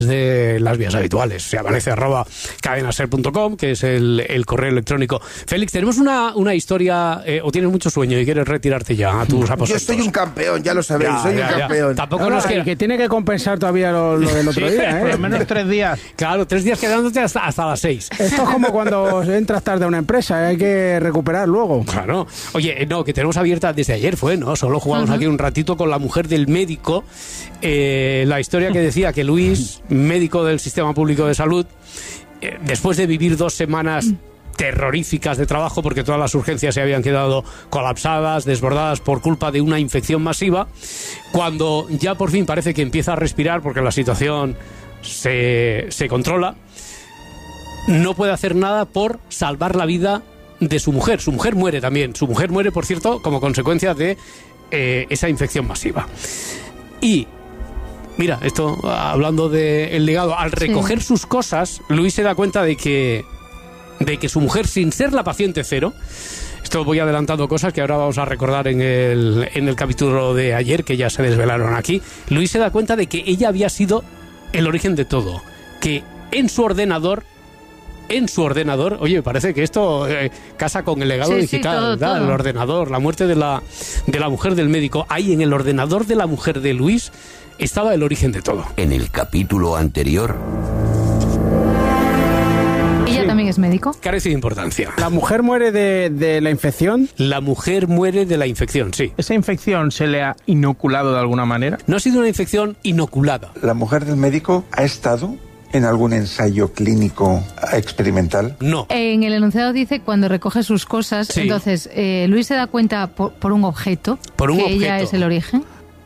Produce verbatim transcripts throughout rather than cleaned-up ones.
de las vías habituales. Se amanece arroba cadenaser punto com, que es el, el correo electrónico. Félix, tenemos una, una historia, eh, o tienes mucho sueño y quieres retirarte ya a tus aposentos. Yo soy un campeón, ya lo sabéis, ya, soy ya, un campeón. Ya. Tampoco Ahora, nos queda... que tiene que compensar todavía lo, lo del otro sí, día, ¿eh? Por lo menos tres días. Claro, tres días quedándote hasta, hasta las seis. Esto es como cuando entras tarde a una empresa, hay que recuperar luego. Claro. Oye, no, que tenemos abierta desde ayer fue, ¿no? Solo jugamos uh-huh. aquí un ratito con la mujer del médico. Eh, la historia que decía que Luis, médico del Sistema Público de Salud, eh, después de vivir dos semanas terroríficas de trabajo, porque todas las urgencias se habían quedado colapsadas, desbordadas por culpa de una infección masiva, cuando ya por fin parece que empieza a respirar porque la situación se, se controla, no puede hacer nada por salvar la vida de su mujer. Su mujer muere también. Su mujer muere, por cierto, como consecuencia de eh, esa infección masiva. Y mira, esto, hablando del legado, al recoger sí. sus cosas, Luis se da cuenta de que, de que su mujer, sin ser la paciente cero, esto voy adelantando cosas que ahora vamos a recordar en el, en el capítulo de ayer, que ya se desvelaron aquí, Luis se da cuenta de que ella había sido el origen de todo, que en su ordenador, en su ordenador, oye, parece que esto eh, casa con el legado sí, digital, sí, todo, ¿verdad? todo. El ordenador, la muerte de la, de la mujer del médico, ahí en el ordenador de la mujer de Luis estaba el origen de todo. En el capítulo anterior... ¿Ella sí. también es médico? Carece de importancia. ¿La mujer muere de, de la infección? La mujer muere de la infección, sí. ¿Esa infección se le ha inoculado de alguna manera? No ha sido una infección inoculada. ¿La mujer del médico ha estado en algún ensayo clínico experimental? No. En el enunciado dice cuando recoge sus cosas, sí. entonces eh, Luis se da cuenta por, por un objeto por un que objeto. ella es el origen.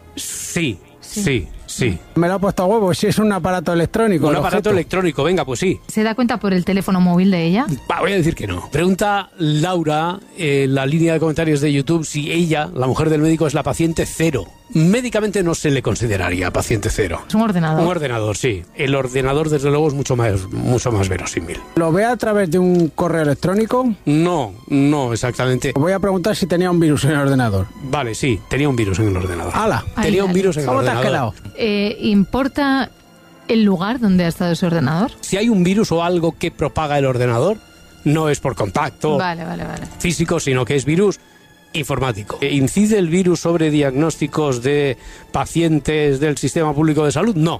Sí, sí, sí. sí. Me lo ha puesto a huevo, si es un aparato electrónico. Un aparato objeto. electrónico, venga, pues sí. ¿Se da cuenta por el teléfono móvil de ella? Va, voy a decir que no. Pregunta Laura en la línea de comentarios de YouTube si ella, la mujer del médico, es la paciente cero. Médicamente no se le consideraría paciente cero. Es un ordenador. Un ordenador, sí. El ordenador, desde luego, es mucho más, mucho más verosímil. ¿Lo ve a través de un correo electrónico? No, no exactamente. Voy a preguntar si tenía un virus en el ordenador. Vale, sí, tenía un virus en el ordenador. ¡Hala! Tenía Ay, un virus en el ¿Cómo te ordenador. has quedado? Eh, ¿Importa el lugar donde ha estado ese ordenador? Si hay un virus o algo que propaga el ordenador, no es por contacto Vale, vale, vale. físico, sino que es virus informático. ¿Incide el virus sobre diagnósticos de pacientes del Sistema Público de Salud? No.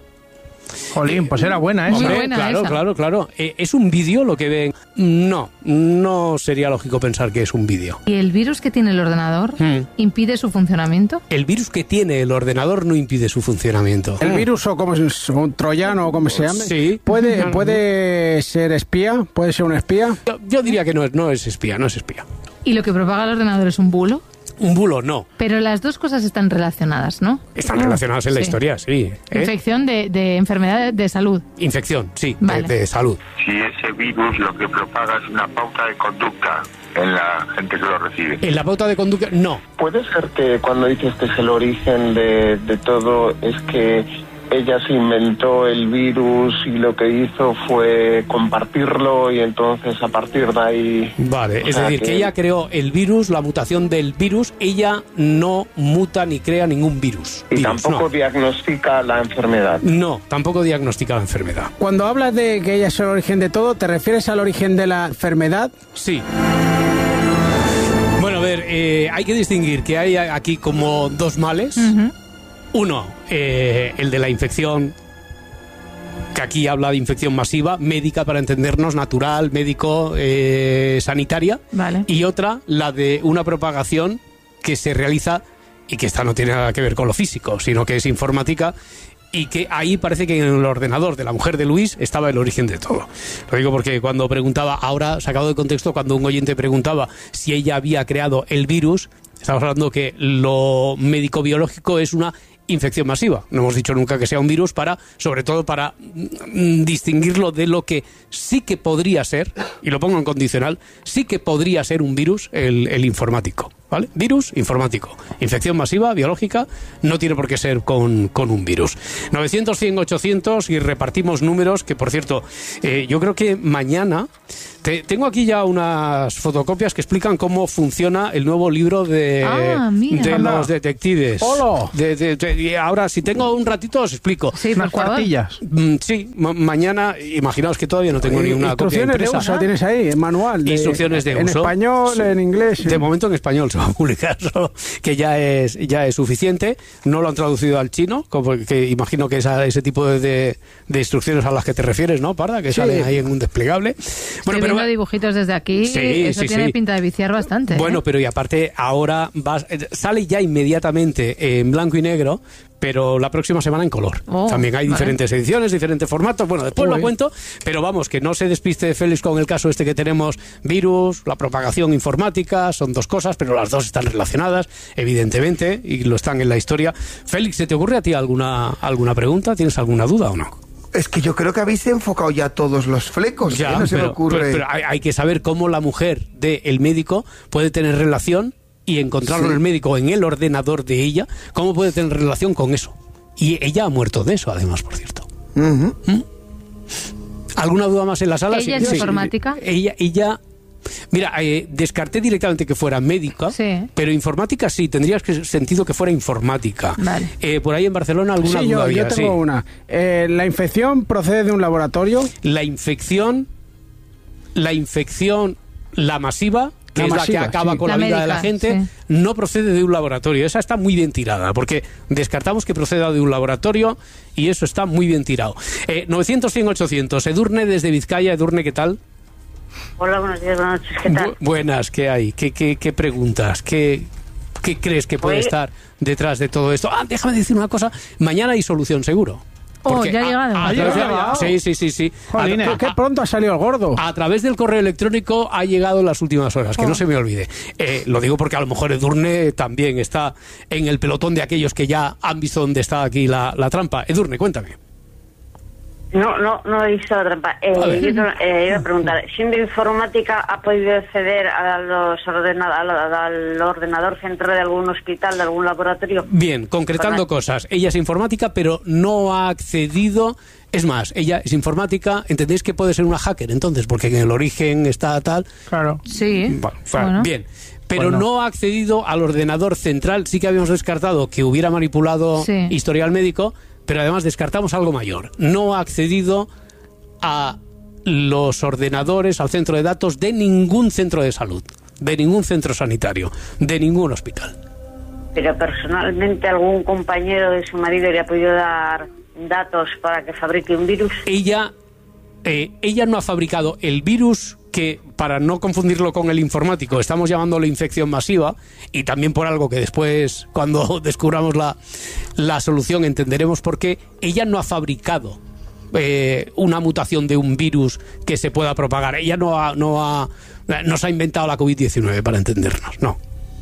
Jolín, pues era buena esa. Muy Hombre, buena claro, esa. claro, claro. Eh, ¿Es un vídeo lo que ven? No, no sería lógico pensar que es un vídeo. ¿Y el virus que tiene el ordenador Hmm. impide su funcionamiento? El virus que tiene el ordenador no impide su funcionamiento. ¿El virus o como es un troyano o como se llame? Sí. ¿Puede, puede ser espía? ¿Puede ser un espía? Yo, yo diría que no es, no es espía, no es espía. ¿Y lo que propaga el ordenador es un bulo? Un bulo, no. Pero las dos cosas están relacionadas, ¿no? Están relacionadas en la Sí. historia, sí. ¿Eh? Infección de, de enfermedad de salud. Infección, sí, Vale. de, de salud. Si ese virus lo que propaga es una pauta de conducta en la gente que lo recibe. En la pauta de conducta, no. Puede ser que cuando dices que es el origen de, de todo, es que ella se inventó el virus y lo que hizo fue compartirlo y entonces a partir de ahí... Vale, o es sea decir, que... que ella creó el virus, la mutación del virus, ella no muta ni crea ningún virus. Y virus, tampoco no. diagnostica la enfermedad. No, tampoco diagnostica la enfermedad. Cuando hablas de que ella es el origen de todo, ¿te refieres al origen de la enfermedad? Sí. Bueno, a ver, eh, hay que distinguir que hay aquí como dos males. Uh-huh. Uno, eh, el de la infección, que aquí habla de infección masiva, médica para entendernos, natural, médico, eh, sanitaria. Vale. Y otra, la de una propagación que se realiza y que esta no tiene nada que ver con lo físico, sino que es informática y que ahí parece que en el ordenador de la mujer de Luis estaba el origen de todo. Lo digo porque cuando preguntaba, ahora sacado de contexto, cuando un oyente preguntaba si ella había creado el virus, estamos hablando que lo médico-biológico es una infección masiva. No hemos dicho nunca que sea un virus, para, sobre todo para mm, distinguirlo de lo que sí que podría ser, y lo pongo en condicional, sí que podría ser un virus, el, el informático. ¿vale? Virus informático. Infección masiva, biológica, no tiene por qué ser con, con un virus. novecientos, cien, ochocientos y repartimos números, que por cierto, eh, yo creo que mañana... Te, tengo aquí ya unas fotocopias que explican cómo funciona el nuevo libro de, ah, de los detectives. ¡Hola! De, de, de, y ahora, si tengo un ratito, os explico. Sí, Unas cuartillas. Mm, sí, ma- mañana, imaginaos que todavía no tengo ni una copia Instrucciones de impresa. uso tienes ahí, el manual. De, Instrucciones de en uso. español, Sí. en inglés. De momento en español se va a publicar, solo que ya es ya es suficiente. No lo han traducido al chino, como que imagino que esa, ese tipo de, de, de instrucciones a las que te refieres, ¿no, Parda? Que Sí. salen ahí en un desplegable. Estoy viendo dibujitos desde aquí, Sí, eso sí, tiene sí. pinta de viciar bastante. Bueno, ¿eh? pero y aparte ahora vas, eh, sale ya inmediatamente en blanco y negro, pero la próxima semana en color. Oh, También hay vale. diferentes ediciones, diferentes formatos. Bueno, después Uy. lo cuento, pero vamos, que no se despiste Félix con el caso este que tenemos, virus, la propagación informática, son dos cosas, pero las dos están relacionadas, evidentemente, y lo están en la historia. Félix, ¿se te ocurre a ti alguna, alguna pregunta? ¿Tienes alguna duda o no? Es que yo creo que habéis enfocado ya todos los flecos. Ya, ¿eh? No se pero, me ocurre. pero- pero hay, hay que saber cómo la mujer del médico puede tener relación y encontrarlo Sí. en el médico, en el ordenador de ella, cómo puede tener relación con eso. Y ella ha muerto de eso, además, por cierto. Ujú. ¿Alguna duda más en la sala? ¿Ella es informática? Ella, ella... Mira, eh, descarté directamente que fuera médica, Sí. pero informática sí, tendrías que sentido que fuera informática. Vale. Eh, por ahí en Barcelona alguna Sí, duda yo, había, yo tengo sí. una. Eh, ¿La infección procede de un laboratorio? La infección, la infección, la masiva, que La es masiva, la que acaba sí. con la, La vida de la médica, gente, sí. no procede de un laboratorio. Esa está muy bien tirada, porque descartamos que proceda de un laboratorio y eso está muy bien tirado. Eh, novecientos, cien, ochocientos. Edurne desde Vizcaya. Edurne, ¿qué tal? Hola, buenos días, buenas noches, ¿qué tal? Bu- buenas, ¿qué hay? ¿Qué, qué, qué preguntas? ¿Qué, ¿Qué crees que puede Pues- estar detrás de todo esto? Ah, déjame decir una cosa. Mañana hay solución, seguro. Oh, ya ha llegado. a ¿Ha través de- llegado? Sí, sí, sí, sí. Jolín, A- ¿Qué, qué pronto ha salido el gordo? A través del correo electrónico ha llegado en las últimas horas, que Oh. no se me olvide. Eh, lo digo porque a lo mejor Edurne también está en el pelotón de aquellos que ya han visto dónde está aquí la, la trampa. Edurne, cuéntame. No, no, no he visto la trampa. Eh, A ver. yo eh, iba a preguntar, ¿siendo informática ha podido acceder a los ordena- a la- al ordenador central de algún hospital, de algún laboratorio? Bien, concretando Para- cosas. Ella es informática, pero no ha accedido... Es más, ella es informática, ¿entendéis que puede ser una hacker entonces? Porque en el origen está tal... Claro. Sí. Bueno, fa- Bueno. Bien, pero Bueno. no ha accedido al ordenador central. Sí que habíamos descartado que hubiera manipulado Sí. historial médico, pero además descartamos algo mayor. No ha accedido a los ordenadores, al centro de datos de ningún centro de salud, de ningún centro sanitario, de ningún hospital. Pero personalmente algún compañero de su marido le ha podido dar datos para que fabrique un virus. Ella, eh, ella no ha fabricado el virus que, para no confundirlo con el informático, estamos llamándolo infección masiva, y también por algo que después, cuando descubramos la, la solución, entenderemos por qué. Ella no ha fabricado eh, una mutación de un virus que se pueda propagar. Ella no ha, no ha, no se ha inventado la covid diecinueve, para entendernos, no.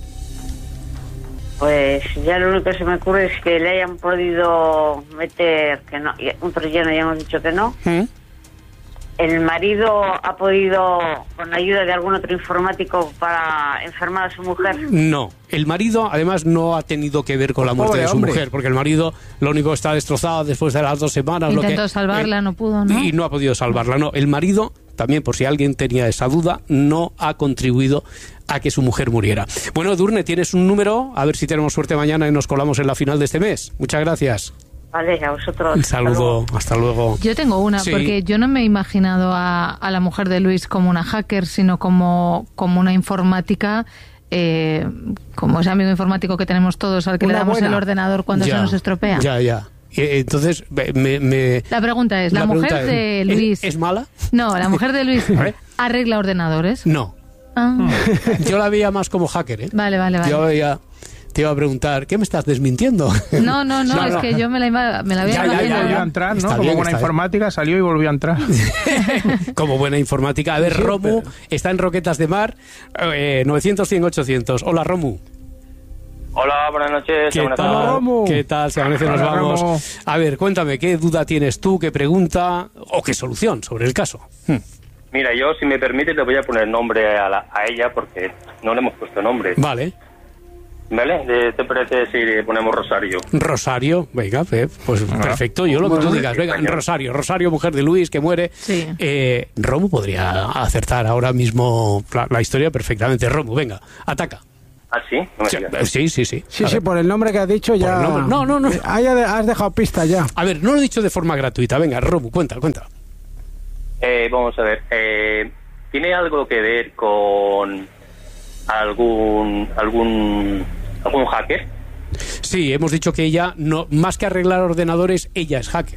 Pues ya lo único que se me ocurre es que le hayan podido meter, que no, y otros ya no hayamos dicho que no. ¿Mm? El marido ha podido, con la ayuda de algún otro informático, para enfermar a su mujer. No, el marido además no ha tenido que ver con la muerte Pobre de su hombre. mujer, porque el marido lo único que está destrozado después de las dos semanas. Intentó lo que, salvarla, eh, no pudo, ¿no? Y no ha podido salvarla, no. El marido, también por si alguien tenía esa duda, no ha contribuido a que su mujer muriera. Bueno, Edurne, tienes un número, a ver si tenemos suerte mañana y nos colamos en la final de este mes. Muchas gracias. Vale, a vosotros. Un Hasta saludo, luego. hasta luego. Yo tengo una, Sí. porque yo no me he imaginado a, a la mujer de Luis como una hacker, sino como, como una informática, eh, como ese amigo informático que tenemos todos, al que Una le damos buena. el ordenador cuando Ya, se nos estropea. Ya, ya. Eh, Entonces, me... me- La pregunta es, ¿la, la mujer pregunta de es, Luis... ¿es mala? No, la mujer de Luis A ver. arregla ordenadores. No. Ah, Yo la veía más como hacker, ¿eh? vale, vale, vale. Yo veía... Te iba a preguntar, ¿qué me estás desmintiendo? No, no, no, No, es no. que yo me la, iba- me la había Ya, ya, imaginado. ya, Volvió ya. a entrar, ¿no? Está Como bien, buena está bien. informática salió y volvió a entrar. Como buena informática. A ver, Romu está en Roquetas de Mar, eh, novecientos, cien, ochocientos. Hola, Romu. Hola, buenas noches. ¿Qué buenas tal? tardes. Romu. ¿Qué tal? Si amanece nos Hola, vamos. Romu. A ver, cuéntame, ¿qué duda tienes tú, qué pregunta o qué solución sobre el caso? Hmm. Mira, yo, si me permite, le voy a poner nombre a, la- a ella porque no le hemos puesto nombre. Vale. ¿Vale? ¿Te, te parece si le ponemos Rosario? Rosario, venga, Pep, pues perfecto, yo lo que tú digas, venga, Rosario, Rosario, mujer de Luis, que muere. Sí. Eh, Romu podría acertar ahora mismo la, la historia perfectamente. Romu, venga, ataca. ¿Ah, sí? No me Sí, digas. sí, sí. Sí, Sí, A sí, ver. por el nombre que has dicho ya... el nombre- no, no, no. Ahí has dejado pistas ya. A ver, no lo he dicho de forma gratuita, venga, Romu, cuenta, cuenta. Eh, vamos a ver. Eh, ¿Tiene algo que ver con algún algún algún hacker? Sí, hemos dicho que ella, no, más que arreglar ordenadores, ella es hacker.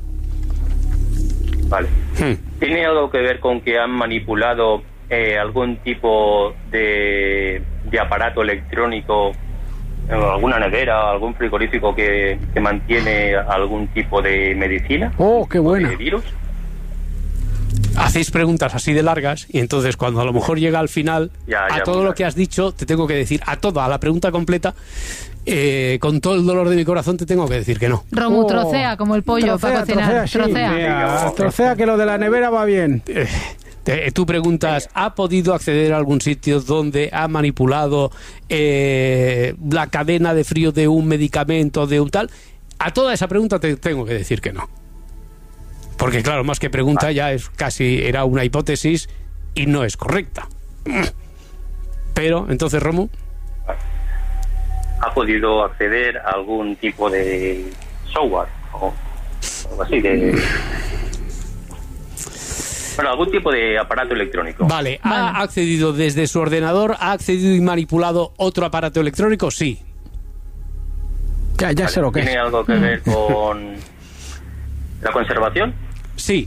Vale. Hmm. ¿Tiene algo que ver con que han manipulado eh, algún tipo de, de aparato electrónico, eh, alguna nevera, algún frigorífico que, que mantiene algún tipo de medicina? Oh, qué buena. ¿De virus? Hacéis preguntas así de largas y entonces cuando a lo mejor llega al final, Ya, a ya, todo muy lo largo. que has dicho, te tengo que decir, a toda, a la pregunta completa, eh, con todo el dolor de mi corazón te tengo que decir que no. Romu, Oh. trocea como el pollo para cocinar. sí. Trocea. Venga, trocea que lo de la nevera va bien. Eh, te- tú preguntas, ¿ha podido acceder a algún sitio donde ha manipulado eh, la cadena de frío de un medicamento, de un tal? A toda esa pregunta te tengo que decir que no. Porque claro, más que pregunta ya es casi, era una hipótesis y no es correcta. Pero, entonces, Romu, ¿Ha podido acceder a algún tipo de software o algo así? De... Bueno, algún tipo de aparato electrónico. vale, ¿ha accedido desde su ordenador? ¿Ha accedido y manipulado otro aparato electrónico? Sí. Ya, ya sé lo que es. ¿Tiene algo que ver con la conservación? Sí.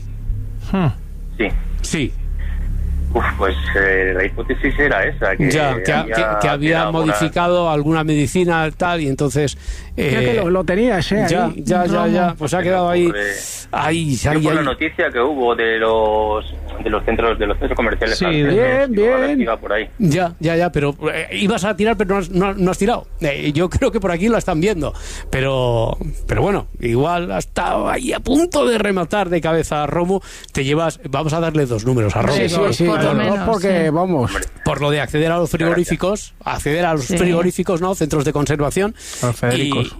Sí. Sí. Uf, pues eh, la hipótesis era esa. Que Ya, que, ha- que- que había alguna- modificado alguna medicina tal y entonces... Ya que eh, lo, lo tenías, ¿eh? ya, ahí. ya, ya, ya, pues ha quedado ahí... Ocurre- Ahí, Yo ahí, por la ahí. noticia que hubo de los de los centros de los centros comerciales. Sí, franceses, bien, digo, a ver bien. si iba por ahí. Ya, ya, ya, pero eh, ibas a tirar, pero no has, no- no has tirado. Eh, yo creo que por aquí lo están viendo. Pero, pero bueno, igual ha estado ahí a punto de rematar de cabeza a Romu. Te llevas, vamos a darle dos números a Romu. Sí, sí, sí, por lo dos, menos, porque sí. vamos. Por lo de acceder a los frigoríficos, acceder a los Sí. frigoríficos, ¿no? Centros de conservación. A los Federicos.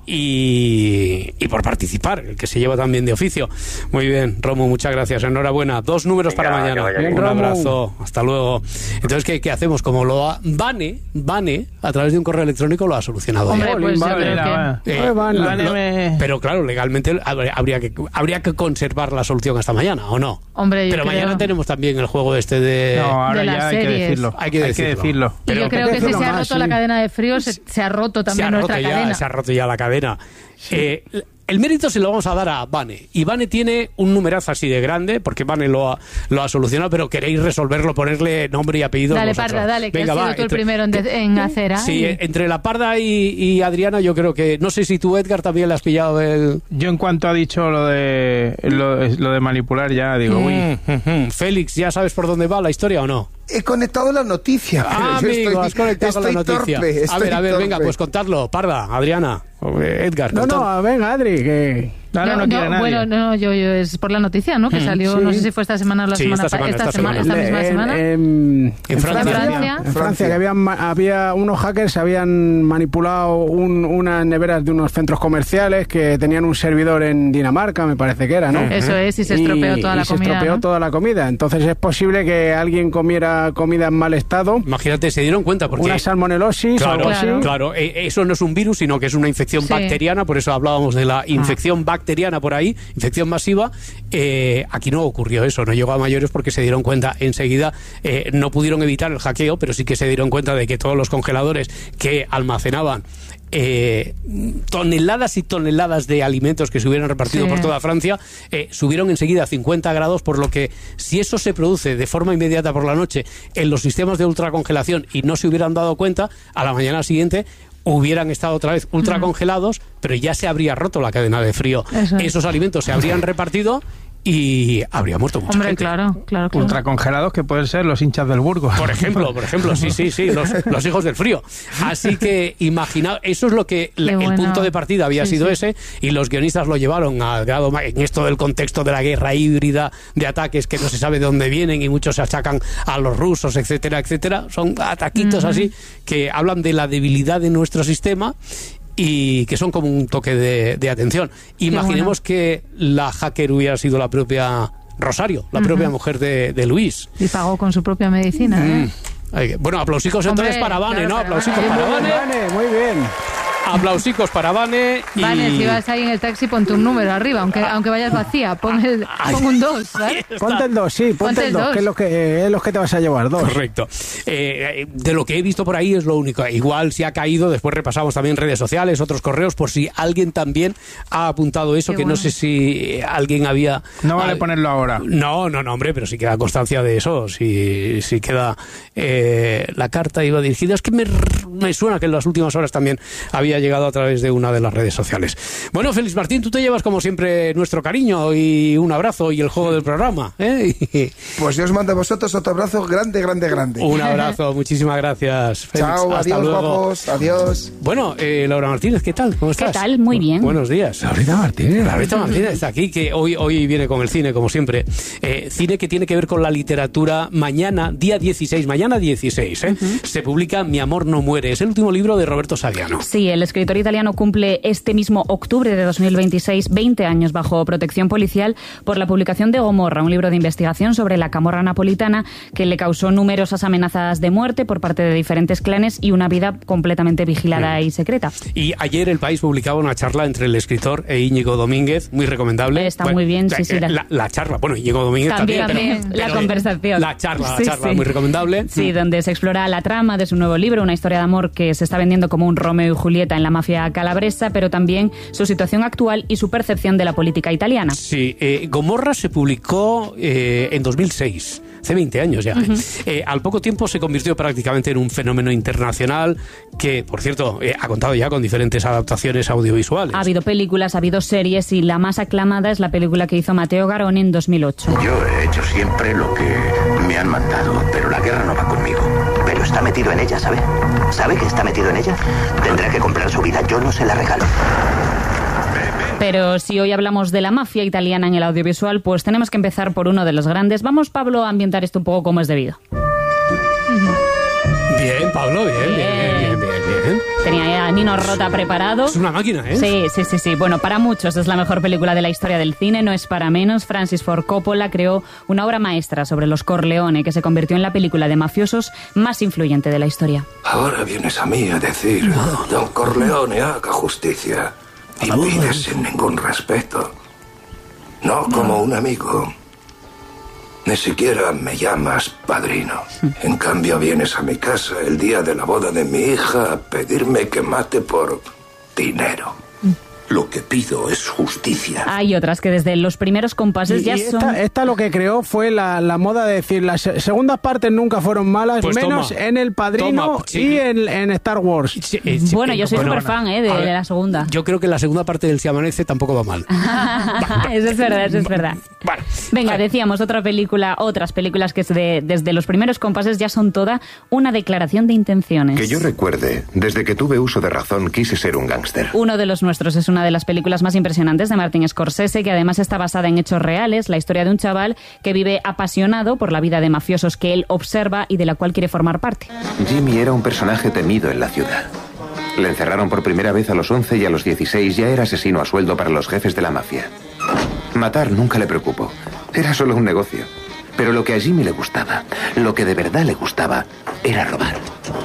Y, y, y por participar, el que se lleva también de oficio. Muy bien, Romu, muchas gracias. Enhorabuena. Dos números Venga, para que mañana. vaya bien. Un Romu. abrazo. Hasta luego. Entonces, ¿qué, qué hacemos? Como lo ha... Vane, Vane, a través de un correo electrónico lo ha solucionado. Hombre, ya. pues yo Vale, creo va. que... Eh, Ay, Vane. lo- Vane lo- me- pero claro, legalmente habría habría que, habría que conservar la solución hasta mañana, ¿o no? Hombre, yo Pero creo- mañana tenemos también el juego este de... No, ahora de ya las hay que series. decirlo. Hay que decirlo. Y Pero- yo creo que si decirlo se ha más, roto sí. la cadena de frío, se, se ha roto se también ha roto nuestra ya, cadena. se ha roto ya la cadena. Eh, el mérito se lo vamos a dar a Vane. Y Vane tiene un numerazo así de grande, porque Vane lo ha, lo ha solucionado, pero queréis resolverlo, ponerle nombre y apellido. Dale, vosotros. Parda, dale, que Venga, has sido va, tú el entre- primero en, de- en hacer. ¿ah? Sí, Y- eh, entre la Parda y, y Adriana, yo creo que. No sé si tú, Edgar, también le has pillado el. Yo en cuanto ha dicho lo de lo, lo de manipular ya digo, uy, Mm, mm, mm. Félix, ¿ya sabes por dónde va la historia o no? He conectado la noticia. pero Ah, yo amigo, estoy- has conectado con la estoy noticia. torpe, a estoy ver, a ver, venga, torpe. pues contadlo. Parda, Adriana, o, eh, Edgar. No, contad. no, venga, Adri, que... no, no, no, quiere nadie. Bueno, no, yo, yo es por la noticia, ¿no? Que salió, sí. no sé si fue esta semana o la Sí, semana esta pa- semana, esta semana. esta misma En- semana. En, En Francia. Francia. En Francia, que habían, ma- había unos hackers habían manipulado un- unas neveras de unos centros comerciales que tenían un servidor en Dinamarca, me parece que era, ¿no? Eso es, y se estropeó toda la y comida, se estropeó ¿no? toda la comida. Entonces es posible que alguien comiera comida en mal estado, Imagínate, se dieron cuenta porque. una salmonelosis o Claro, algo así. Claro. claro, eh, eso no es un virus, sino que es una infección Sí. bacteriana, por eso hablábamos de la infección bacteriana por ahí, infección masiva. Eh, aquí no ocurrió eso, no llegó a mayores porque se dieron cuenta enseguida, eh, no pudieron evitar el hackeo, pero sí que se dieron cuenta de que todos los congeladores que almacenaban eh, toneladas y toneladas de alimentos que se hubieran repartido Sí. por toda Francia, eh, subieron enseguida a cincuenta grados, por lo que si eso se produce de forma inmediata por la noche en los sistemas de ultracongelación y no se hubieran dado cuenta, a la mañana siguiente hubieran estado otra vez ultracongelados, pero ya se habría roto la cadena de frío. Eso es. Esos alimentos se habrían repartido y habría muerto mucha Hombre, gente. claro, claro, claro. Ultracongelados que pueden ser los hinchas del Burgos. Por ejemplo, por ejemplo, sí, sí, sí, los, los hijos del frío. Así que imagina, eso es lo que Qué el bueno. punto de partida había Sí, sido sí. ese, y los guionistas lo llevaron al grado ma- en esto del contexto de la guerra híbrida, de ataques que no se sabe de dónde vienen y muchos se achacan a los rusos, etcétera, etcétera. Son ataquitos Ujú. así que hablan de la debilidad de nuestro sistema y que son como un toque de, de atención. Imaginemos bueno. que la hacker hubiera sido la propia Rosario, la Ujú. propia mujer de, de Luis. Y pagó con su propia medicina, ¿eh? Mm. Ay, Bueno, aplausicos Hombre, entonces para Vane, claro, ¿no? para Aplausicos Vane. para Muy bien, Vane. Vane, muy bien. Aplausicos para Vane. Y... Vale, si vas ahí en el taxi, ponte un número arriba, aunque, aunque vayas vacía, pon, el, pon un dos, ¿sabes? Ponte el dos, sí, ponte, Ponte el el dos, dos. que es lo que, es lo que te vas a llevar, dos. Correcto. Eh, de lo que he visto por ahí es lo único. Igual si ha caído, después repasamos también redes sociales, otros correos, por si alguien también ha apuntado eso, Qué que bueno. no sé si alguien había... No vale ah, ponerlo ahora. No, no, no, hombre, pero sí queda constancia de eso, si, si queda eh, la carta iba dirigida. Es que me, me suena que en las últimas horas también había llegado a través de una de las redes sociales. Bueno, Félix Martín, tú te llevas como siempre nuestro cariño y un abrazo y el juego del programa, ¿eh? Pues Dios manda a vosotros otro abrazo grande, grande, grande. Un abrazo, muchísimas gracias, Félix. Chao, Hasta adiós, luego. guapos, adiós. Bueno, eh, Laura Martínez, ¿qué tal? ¿Cómo estás? ¿Qué tal? Muy bien. Buenos días. Laurita Martínez. Laurita Martínez está aquí, que hoy, hoy viene con el cine, como siempre. Eh, cine que tiene que ver con la literatura. Mañana, día dieciséis, mañana dieciséis, ¿eh? Uh-huh. Se publica Mi amor no muere. Es el último libro de Roberto Saviano. Sí, el escritor italiano cumple este mismo octubre de dos mil veintiséis veinte años bajo protección policial por la publicación de Gomorra, un libro de investigación sobre la camorra napolitana que le causó numerosas amenazas de muerte por parte de diferentes clanes y una vida completamente vigilada y secreta. Y ayer El País publicaba una charla entre el escritor e Íñigo Domínguez, muy recomendable. Está bueno, muy bien, sí, la, sí. La... La, la charla, bueno, Íñigo Domínguez también, también, pero, también la pero conversación. La charla, la sí, charla, sí. muy recomendable. Sí, donde se explora la trama de su nuevo libro, una historia de amor que se está vendiendo como un Romeo y Julieta en la mafia calabresa, pero también su situación actual y su percepción de la política italiana. Sí, eh, Gomorra se publicó eh, en dos mil seis. Hace veinte años ya. Uh-huh. eh. Eh, al poco tiempo se convirtió prácticamente en un fenómeno internacional que, por cierto, eh, ha contado ya con diferentes adaptaciones audiovisuales. Ha habido películas, ha habido series y la más aclamada es la película que hizo Matteo Garrone en dos mil ocho. Yo he hecho siempre lo que me han mandado, pero la guerra no va conmigo. Pero está metido en ella, ¿sabe? ¿Sabe que está metido en ella? Tendrá que comprar su vida, yo no se la regalo. Pero si hoy hablamos de la mafia italiana en el audiovisual, pues tenemos que empezar por uno de los grandes. Vamos, Pablo, a ambientar esto un poco como es debido. Bien, Pablo, bien, bien, bien, bien, bien, bien. Tenía a Nino Rota preparado. Es una máquina, ¿eh? Sí, sí, sí, sí. Bueno, para muchos es la mejor película de la historia del cine, no es para menos. Francis Ford Coppola creó una obra maestra sobre los Corleone que se convirtió en la película de mafiosos más influyente de la historia. Ahora vienes a mí a decir, oh, Don Corleone, haga justicia. Y pides sin ningún respeto. No como un amigo. Ni siquiera me llamas padrino. En cambio vienes a mi casa el día de la boda de mi hija a pedirme que mate por dinero. Lo que pido es justicia. Hay otras que desde los primeros compases y, ya y esta, son... esta lo que creó fue la, la moda de decir las segundas partes nunca fueron malas, pues menos toma, en El Padrino toma, sí. y en, en Star Wars. Sí, eh, sí, bueno, yo soy bueno, súper fan eh, de, ver, de la segunda. Yo creo que la segunda parte del Si Amanece tampoco va mal. Eso es verdad, eso es verdad. Vale. Venga, decíamos otra película, otras películas que es de, desde los primeros compases ya son toda una declaración de intenciones. Que yo recuerde, desde que tuve uso de razón quise ser un gángster. Uno de los nuestros es una de las películas más impresionantes de Martin Scorsese, que además está basada en hechos reales, la historia de un chaval que vive apasionado por la vida de mafiosos que él observa y de la cual quiere formar parte. Jimmy era un personaje temido en la ciudad. Le encerraron por primera vez a los once y a los dieciséis ya era asesino a sueldo para los jefes de la mafia. Matar nunca le preocupó, era solo un negocio. Pero lo que a Jimmy le gustaba, lo que de verdad le gustaba, era robar.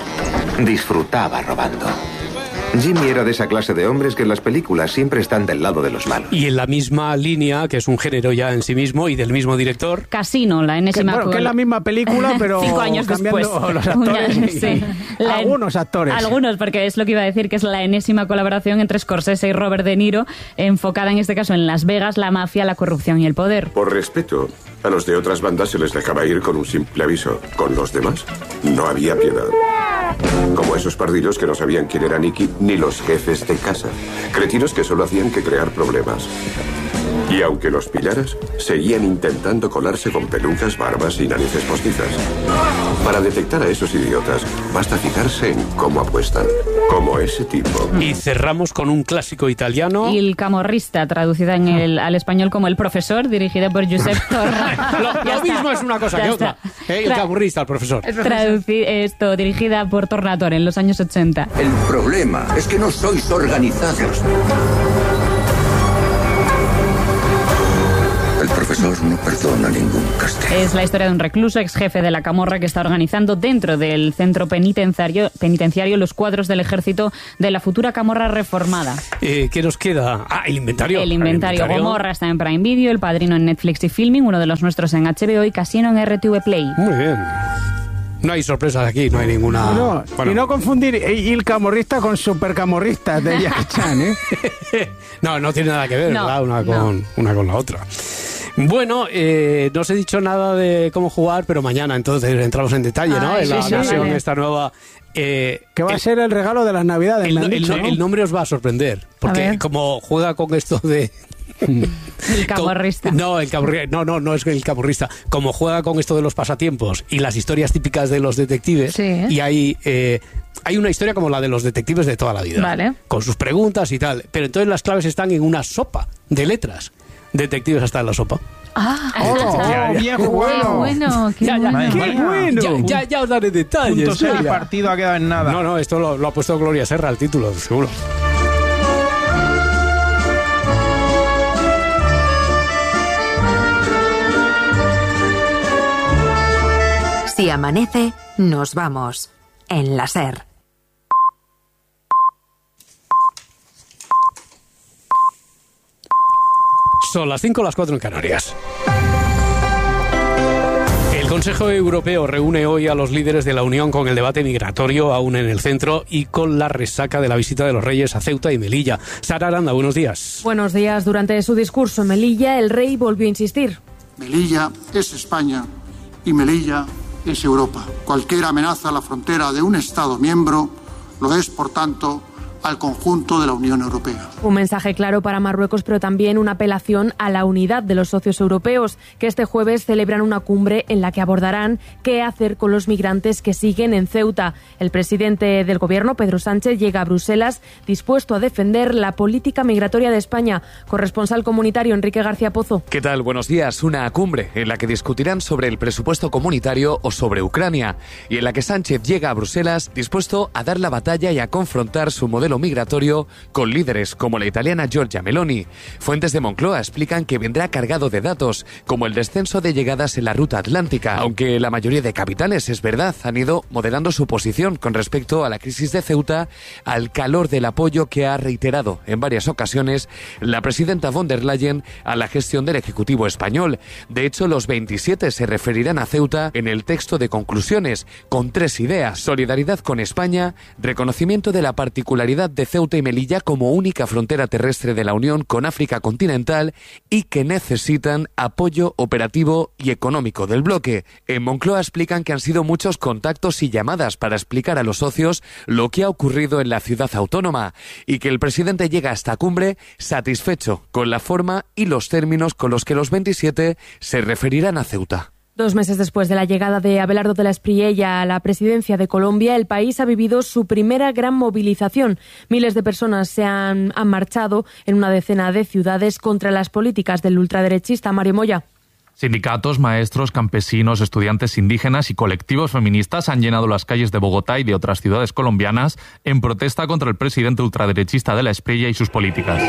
Disfrutaba robando. Jimmy era de esa clase de hombres que en las películas siempre están del lado de los malos. Y en la misma línea, que es un género ya en sí mismo y del mismo director. Casino, la enésima... Que, bueno, que es la misma película, pero cinco años cambiando después. los actores. Una, y, sí. la, algunos actores. Algunos, porque es lo que iba a decir, que es la enésima colaboración entre Scorsese y Robert De Niro, enfocada en este caso en Las Vegas, la mafia, la corrupción y el poder. Por respeto, a los de otras bandas se les dejaba ir con un simple aviso. Con los demás, no había piedad. Como esos pardillos que no sabían quién era Nicky ni los jefes de casa. Cretinos que solo hacían que crear problemas. Y aunque los pillaras, seguían intentando colarse con pelucas, barbas y narices postizas. Para detectar a esos idiotas, basta fijarse en cómo apuestan, como ese tipo. Y cerramos con un clásico italiano. Il Camorrista, traducida en el, al español como El Profesor, dirigida por Josep Torra. Lo, lo mismo es una cosa Ya que está. otra. Eh, el Camorrista, el profesor. Traduci esto, dirigida por Tornatore en los años ochenta. El problema es que no sois organizados. El profesor no perdona ningún castigo. Es la historia de un recluso, ex jefe de la camorra, que está organizando dentro del centro penitenciario, penitenciario los cuadros del ejército de la futura camorra reformada. Eh, ¿Qué nos queda? Ah, el inventario. El inventario. Gomorra está en Prime Video, El Padrino en Netflix y Filming, uno de los nuestros en H B O y Casino en R T V Play. Muy bien. No hay sorpresas aquí, no hay ninguna... No, Bueno. Y no confundir Il Camorrista con Supercamorrista de Jackie Chan, ¿eh? No, no tiene nada que ver, No, ¿verdad? Una no. con, una con la otra. Bueno, eh, no os he dicho nada de cómo jugar, pero mañana entonces entramos en detalle, ¿no? Ay, En la sí, sí, versión vale. esta nueva... Eh, Que va a el- ser el regalo de las Navidades, el, me han el- dicho, el- ¿no? el nombre os va a sorprender, porque ver. como juega con esto de... El camorrista. No, el camorri- no, no, no es el camorrista. Como juega con esto de los pasatiempos y las historias típicas de los detectives, Sí. y hay, eh, hay una historia como la de los detectives de toda la vida, Vale. con sus preguntas y tal. Pero entonces las claves están en una sopa de letras. Detectives hasta en la sopa. Ah, ¡Oh, Ya, ya. bien qué bueno! bueno, qué Ya, ya, bueno. ¡Qué bueno! Ya, ya, ya os daré detalles. Punto seis, ya. el partido ha quedado en nada. No, no, esto lo, lo ha puesto Gloria Serra, el título, seguro. Si amanece, nos vamos. En la SER. Son las cinco, las cuatro en Canarias. El Consejo Europeo reúne hoy a los líderes de la Unión con el debate migratorio aún en el centro y con la resaca de la visita de los reyes a Ceuta y Melilla. Sara Aranda, buenos días. Buenos días. Durante su discurso en Melilla, el rey volvió a insistir. Melilla es España y Melilla es Europa. Cualquier amenaza a la frontera de un Estado miembro lo es, por tanto, al conjunto de la Unión Europea. Un mensaje claro para Marruecos, pero también una apelación a la unidad de los socios europeos, que este jueves celebran una cumbre en la que abordarán qué hacer con los migrantes que siguen en Ceuta. El presidente del Gobierno, Pedro Sánchez, llega a Bruselas dispuesto a defender la política migratoria de España. Corresponsal comunitario Enrique García Pozo. ¿Qué tal? Buenos días. Una cumbre en la que discutirán sobre el presupuesto comunitario o sobre Ucrania y en la que Sánchez llega a Bruselas dispuesto a dar la batalla y a confrontar su modelo migratorio con líderes como la italiana Giorgia Meloni. Fuentes de Moncloa explican que vendrá cargado de datos, como el descenso de llegadas en la ruta atlántica, aunque la mayoría de capitales, es verdad, han ido moderando su posición con respecto a la crisis de Ceuta, al calor del apoyo que ha reiterado en varias ocasiones la presidenta von der Leyen a la gestión del Ejecutivo español. De hecho, los veintisiete se referirán a Ceuta en el texto de conclusiones, con tres ideas: solidaridad con España, reconocimiento de la particularidad de Ceuta y Melilla como única frontera terrestre de la Unión con África continental y que necesitan apoyo operativo y económico del bloque. En Moncloa explican que han sido muchos contactos y llamadas para explicar a los socios lo que ha ocurrido en la ciudad autónoma y que el presidente llega a esta cumbre satisfecho con la forma y los términos con los que los veintisiete se referirán a Ceuta. Dos meses después de la llegada de Abelardo de la Espriella a la presidencia de Colombia, el país ha vivido su primera gran movilización. Miles de personas se han, han marchado en una decena de ciudades contra las políticas del ultraderechista Mario Moya. Sindicatos, maestros, campesinos, estudiantes indígenas y colectivos feministas han llenado las calles de Bogotá y de otras ciudades colombianas en protesta contra el presidente ultraderechista de la Espriella y sus políticas.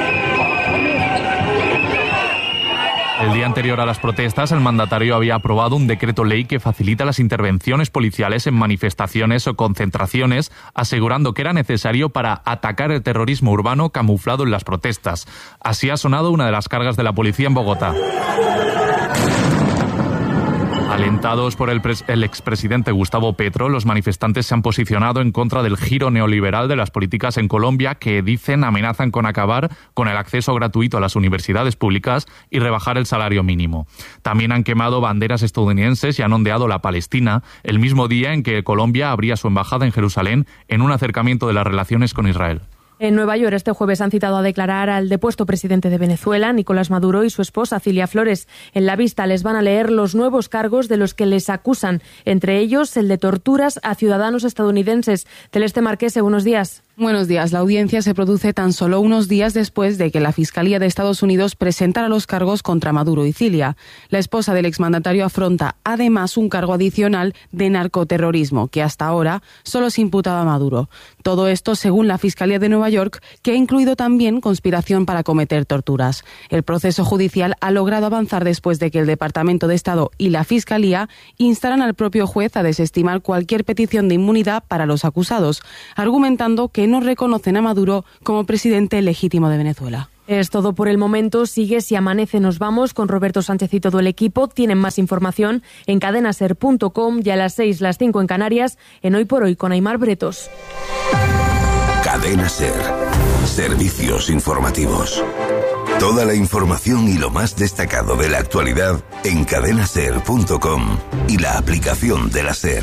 El día anterior a las protestas, el mandatario había aprobado un decreto ley que facilita las intervenciones policiales en manifestaciones o concentraciones, asegurando que era necesario para atacar el terrorismo urbano camuflado en las protestas. Así ha sonado una de las cargas de la policía en Bogotá. Alentados por el, pres- el expresidente Gustavo Petro, los manifestantes se han posicionado en contra del giro neoliberal de las políticas en Colombia que, dicen, amenazan con acabar con el acceso gratuito a las universidades públicas y rebajar el salario mínimo. También han quemado banderas estadounidenses y han ondeado la Palestina el mismo día en que Colombia abría su embajada en Jerusalén en un acercamiento de las relaciones con Israel. En Nueva York este jueves han citado a declarar al depuesto presidente de Venezuela, Nicolás Maduro, y su esposa, Cilia Flores. En la vista les van a leer los nuevos cargos de los que les acusan, entre ellos el de torturas a ciudadanos estadounidenses. Celeste Marquese, buenos días. Buenos días. La audiencia se produce tan solo unos días después de que la Fiscalía de Estados Unidos presentara los cargos contra Maduro y Cilia. La esposa del exmandatario afronta además un cargo adicional de narcoterrorismo, que hasta ahora solo se imputaba a Maduro. Todo esto según la Fiscalía de Nueva York, que ha incluido también conspiración para cometer torturas. El proceso judicial ha logrado avanzar después de que el Departamento de Estado y la Fiscalía instaran al propio juez a desestimar cualquier petición de inmunidad para los acusados, argumentando que no reconocen a Maduro como presidente legítimo de Venezuela. Es todo por el momento. Sigue Si Amanece Nos Vamos con Roberto Sánchez y todo el equipo. Tienen más información en cadenaser punto com y a las seis, las cinco en Canarias, en Hoy por Hoy con Aimar Bretos. Cadena Ser. Servicios informativos. Toda la información y lo más destacado de la actualidad en cadenaser punto com y la aplicación de la Ser.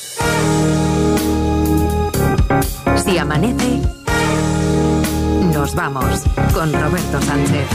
Si amanece, nos vamos con Roberto Sánchez.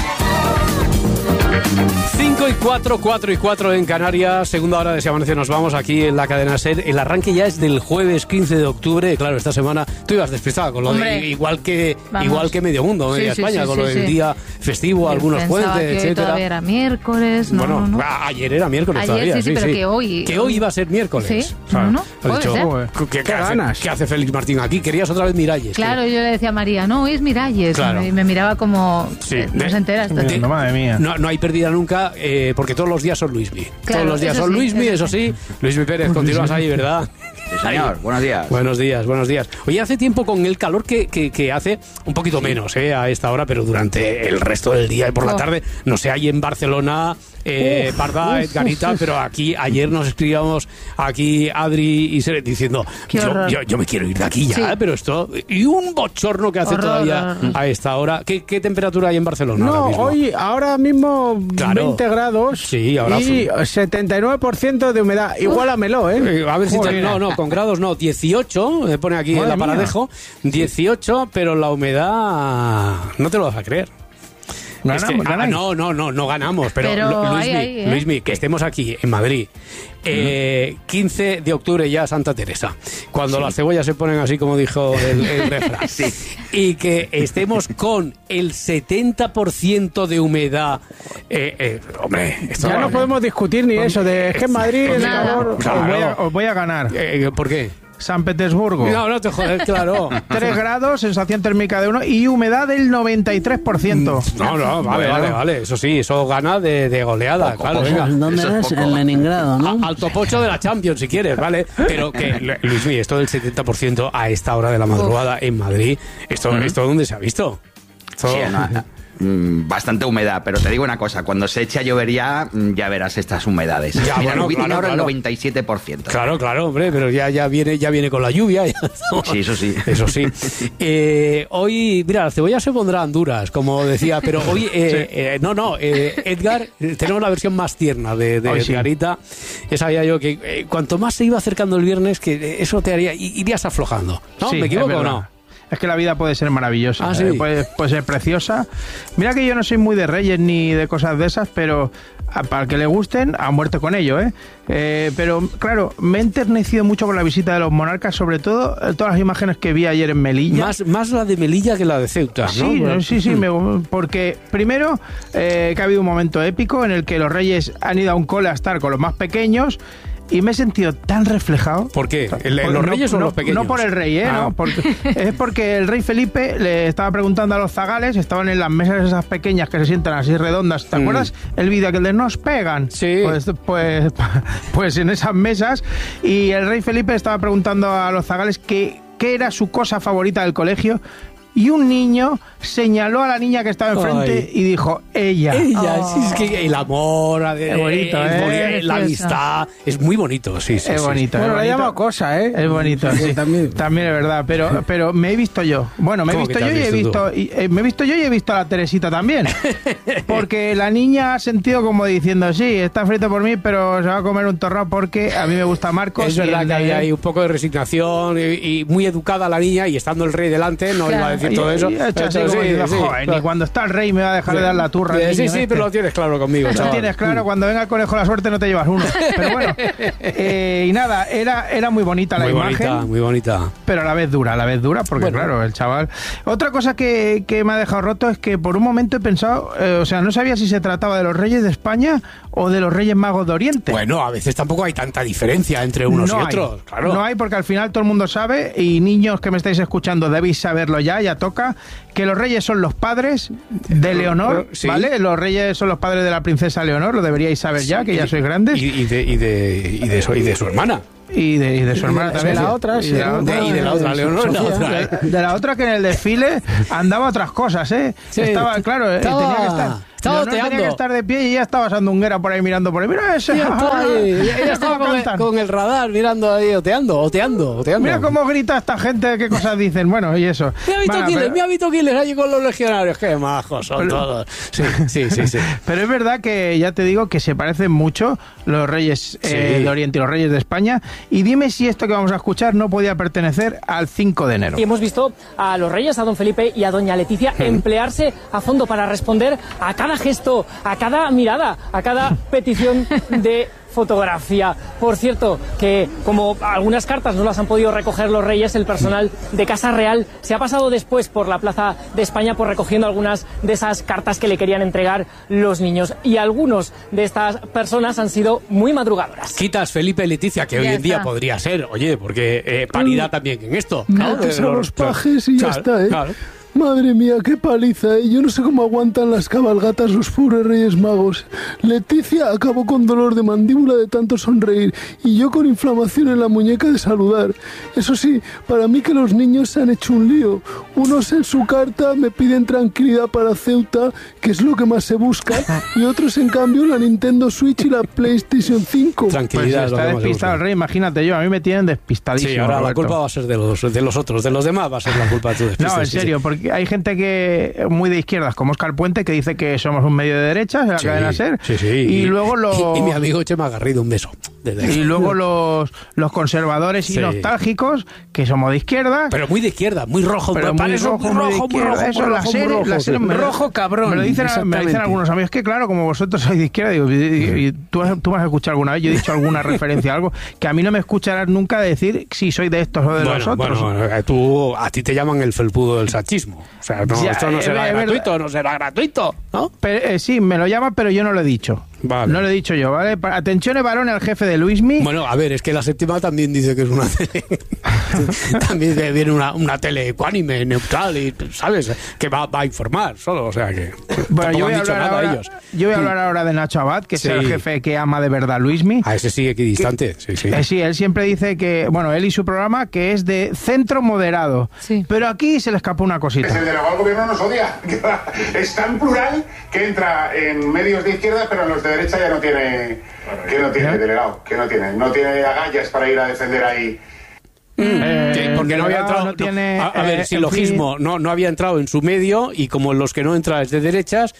cinco y cuatro, cuatro y cuatro en Canarias, segunda hora de Si Amanece Nos Vamos aquí en la cadena SER. El arranque ya es del jueves quince de octubre. Claro, esta semana tú ibas despistada con lo Hombre, de igual que vamos. igual que medio mundo, media Sí, sí, España, sí, con sí, lo del sí. día festivo, Yo algunos pensaba puentes, que hoy etcétera. todavía era miércoles, no, bueno, no, no. a- ayer era miércoles Ayer todavía. sí, sí, pero que hoy- Que hoy iba a ser miércoles. Sí, O sea, no, no, has puede dicho, ser. "Joder, ¿qué, Qué qué hace, ganas". ¿Qué hace Félix Martín aquí? Querías otra vez Miralles. Claro, yo le decía a María, no, hoy es Miralles. Claro. Y me miraba como, Sí, eh, no de- se entera. Esto. de- Madre mía. No, no hay pérdida nunca, eh, porque todos los días son Luismi. Claro, todos los días eso son sí, Luismi, eso eso sí. Luismi Pérez, continúas ahí, ¿verdad? Sí, señor. Buenos días. Buenos días, buenos días. Oye, hace tiempo con el calor que, que, que hace, un poquito menos eh, a esta hora, pero durante el resto del día y por la Oh. tarde, no sé, ahí en Barcelona, eh, Uf, Parda, uf, Edgarita, uf. pero aquí, ayer nos escribíamos aquí Adri y Sere diciendo, Qué yo, horror. yo, yo me quiero ir de aquí ya, Sí. eh, pero esto, y un bochorno que hace Horror, todavía horror. a esta hora. ¿Qué, qué temperatura hay en Barcelona No, ahora mismo? hoy, ahora mismo Claro. veinte grados Sí, ahora y setenta y nueve por ciento de humedad. Igual a Meló, ¿eh? Eh, a ver si te- Joder. no, no, con grados no, dieciocho, me pone aquí Madre el aparadejo, dieciocho, pero la humedad no te lo vas a creer. Es que- Ganamos, ah, ganáis. no, no, no, no ganamos, pero, Pero Lu- Luismi, ahí, ahí, ¿eh? Luismi, que estemos aquí en Madrid, eh, quince de octubre ya Santa Teresa, cuando las cebollas se ponen así como dijo el, el refrán, y que estemos con el setenta por ciento de humedad, eh, eh, hombre, esto Ya no podemos discutir ni eso de es que en Madrid el Nada. calor. Os voy a, os voy a ganar. Eh, ¿Por qué? San Petersburgo. No, no te jodes, claro. tres grados, sensación térmica de uno y humedad del noventa y tres por ciento. No, no, vale, Bueno. vale, vale. Eso sí, eso gana de, de goleada, claro, venga. ¿Dónde Eso es eres? poco. En Leningrado, ¿no? A- al topocho de la Champions, si quieres, ¿vale? Pero que, Luismi, esto del setenta por ciento a esta hora de la madrugada en Madrid, ¿esto, ¿esto dónde se ha visto? Esto- Sí, no, no. Mm, bastante humedad, pero te digo una cosa, cuando se eche a llover ya, mm, ya verás estas humedades. Ya, Mira, bueno, Luis tiene claro, ahora el claro. noventa y siete por ciento. Claro, claro, hombre, pero ya, ya, viene, ya viene con la lluvia. ya estamos- Sí, eso sí. Eso sí. Eh, hoy, mira, las cebollas se pondrán duras, como decía, pero hoy, eh, eh, no, no, eh, Edgar, eh, tenemos la versión más tierna de, de Hoy sí. Edgarita. Ya sabía yo que eh, cuanto más se iba acercando el viernes, que eh, eso te haría, i- irías aflojando. ¿No? Sí, ¿Me es equivoco o verdad. no? Es que la vida puede ser maravillosa, Ah, sí. eh, puede, puede ser preciosa. Mira que yo no soy muy de reyes ni de cosas de esas, pero a- para el que le gusten, a muerte con ello, ¿eh? Eh, pero claro, me he enternecido mucho con la visita de los monarcas, sobre todo eh, todas las imágenes que vi ayer en Melilla. Más, más la de Melilla que la de Ceuta, ¿no? Sí, Bueno, sí, sí, me- porque primero eh, que ha habido un momento épico en el que los reyes han ido a un cole a estar con los más pequeños y me he sentido tan reflejado. ¿Por qué? ¿El- Por- ¿Los no- reyes o no- los pequeños? No por el rey, ¿eh? Ah. No, porque, es porque el rey Felipe le estaba preguntando a los zagales, estaban en las mesas esas pequeñas que se sientan así redondas. ¿Te Mm. acuerdas el vídeo que el de nos pegan? Sí. Pues, pues, pues en esas mesas. Y el rey Felipe estaba preguntando a los zagales qué, qué era su cosa favorita del colegio. Y un niño señaló a la niña que estaba enfrente Ay. y dijo, ella. Ella, Oh. sí, es que el amor, Qué bonito, es ¿eh? boni- la amistad, es muy bonito, sí, sí. Es sí, bonito. sí. Bueno, es le bonito. llama cosa, ¿eh? Es bonito, sí. También. También es verdad, pero, pero me he visto yo. Bueno, me he ¿Cómo visto que yo te y has he visto visto, y, eh, me he visto yo y he visto a la Teresita también. Porque la niña ha sentido como diciendo, sí, está frito por mí, pero se va a comer un torrado porque a mí me gusta Marcos. Es y verdad el que de- hay, hay un poco de resignación y, y muy educada la niña, y estando el rey delante no Claro. iba a decir todo Y- eso. y ha hecho así Pero como sí, diciendo, sí, "Joder, claro. ni cuando está el rey me va a dejar de dar la turra al Sí, sí, niño sí, este". pero lo tienes claro conmigo, Lo chaval. tienes claro, cuando venga el conejo la suerte no te llevas uno. Pero bueno, eh, y nada, era, era muy bonita la Muy imagen. bonita, muy bonita. Pero a la vez dura, a la vez dura, porque Bueno. claro, el chaval... Otra cosa que, que me ha dejado roto es que por un momento he pensado, eh, o sea, no sabía si se trataba de los reyes de España o de los reyes magos de Oriente. Bueno, a veces tampoco hay tanta diferencia entre unos no y hay, otros, claro. No hay, porque al final todo el mundo sabe, y niños que me estáis escuchando debéis saberlo ya, ya toca, que los reyes son los padres de Leonor, Sí. ¿vale? Los reyes son los padres de la princesa Leonor, lo deberíais saber ya, que ya sois grandes. Y, y de, y, de, y, de su, y de su hermana. Y de, y de su hermana de también. la sí. otra, y sí, de la ¿no? otra, De- y de la otra, Leonor, Sofía. la otra, ¿eh? De, de la otra que en el desfile andaba otras cosas, ¿eh? Sí. Estaba, claro, eh, Estaba- tenía que estar... estaba Leonor tenía oteando. que estar de pie y ella estaba sandunguera por ahí mirando por ahí. Mira ese. Ella estaba, ahí, ella estaba con, el, con el radar mirando ahí, oteando, oteando, oteando. Mira cómo grita esta gente, qué cosas dicen. Bueno, y eso. Me ha visto Bueno, Quiles, pero- me ha visto Quiles allí con los legionarios. Qué majos son Pero- todos. Sí, sí, sí, sí. Pero es verdad que ya te digo que se parecen mucho los reyes eh, Sí. de Oriente y los reyes de España. Y dime si esto que vamos a escuchar no podía pertenecer al cinco de enero. Y hemos visto a los reyes, a don Felipe y a doña Leticia, emplearse a fondo para responder a cada gesto, a cada mirada, a cada petición de fotografía. Por cierto, que como algunas cartas no las han podido recoger los reyes, el personal de Casa Real se ha pasado después por la Plaza de España por recogiendo algunas de esas cartas que le querían entregar los niños. Y algunos de estas personas han sido muy madrugadoras. Quitas Felipe y Leticia, que Ya hoy en está. día podría ser, oye, porque eh, paridad también en esto. ¿no? Metes a De los pajes y ya claro, está, ¿eh? claro. Madre mía, qué paliza, ¿eh? Yo no sé cómo aguantan las cabalgatas los pobres Reyes Magos. Leticia acabó con dolor de mandíbula de tanto sonreír y yo con inflamación en la muñeca de saludar. Eso sí, para mí que los niños se han hecho un lío. Unos en su carta me piden tranquilidad para Ceuta, que es lo que más se busca, y otros en cambio la Nintendo Switch y la PlayStation cinco. Pues Tranquilidad. es lo está que más se despistado busca. el rey, imagínate yo, a mí me tienen despistadísimo. Sí, ahora la Roberto. culpa va a ser de los, de los otros, de los demás va a ser la culpa de tu despiste. No, en sí, sí. serio, porque hay gente que muy de izquierdas, como Oscar Puente, que dice que somos un medio de derechas, en la Sí, cadena SER. sí, sí. Y, luego los... Y, y mi amigo Chema Garrido, un beso. Desde aquí. Y luego los, los conservadores y Sí. nostálgicos, que somos de izquierda. Pero muy de izquierda, muy rojo. Pero para muy eso, rojo, muy muy de rojo, muy izquierda. rojo, Eso, muy la rojo, serie- muy rojo, la sí. serie me- Rojo cabrón. Me lo dicen, me lo dicen exactamente. algunos amigos. Es que claro, como vosotros sois de izquierda, digo, y, y- y tú, has- tú me has escuchado alguna vez, yo he dicho alguna referencia a algo, que a mí no me escucharás nunca decir si soy de estos o de Bueno, los otros. bueno, bueno, eh, tú, a ti te llaman el felpudo del sachismo. O sea, no, Ya, esto no eh, será es verdad. gratuito, no será gratuito, ¿no? Pero, eh, sí, me lo llama, pero yo no lo he dicho. Vale. No lo he dicho yo, ¿vale? Pa- Atención, varón, al jefe de Luismi. Bueno, a ver, es que la séptima también dice que es una tele. También de- viene una, una tele ecuánime, neutral, y, ¿sabes? Que va, va a informar solo, o sea que. Bueno, tampoco yo voy, a han dicho hablar nada ahora, ellos. yo voy a hablar ahora de Nacho Abad, que Sí. es el jefe que ama de verdad a Luismi. A ese sí, equidistante, sí, sí. Eh, sí, él siempre dice que, bueno, él y su programa, que es de centro moderado. Sí. Pero aquí se le escapó una Es cosita. el delegado del gobierno nos odia. Es tan plural que entra en medios de izquierda, pero en los de derecha ya no tiene, que no tiene delegado, que no tiene, no tiene agallas para ir a defender ahí. Eh, Sí, porque no había delegado entrado. no tiene, a, a ver, eh, silogismo, no, no había entrado en su medio, y como los que no entran es de derechas,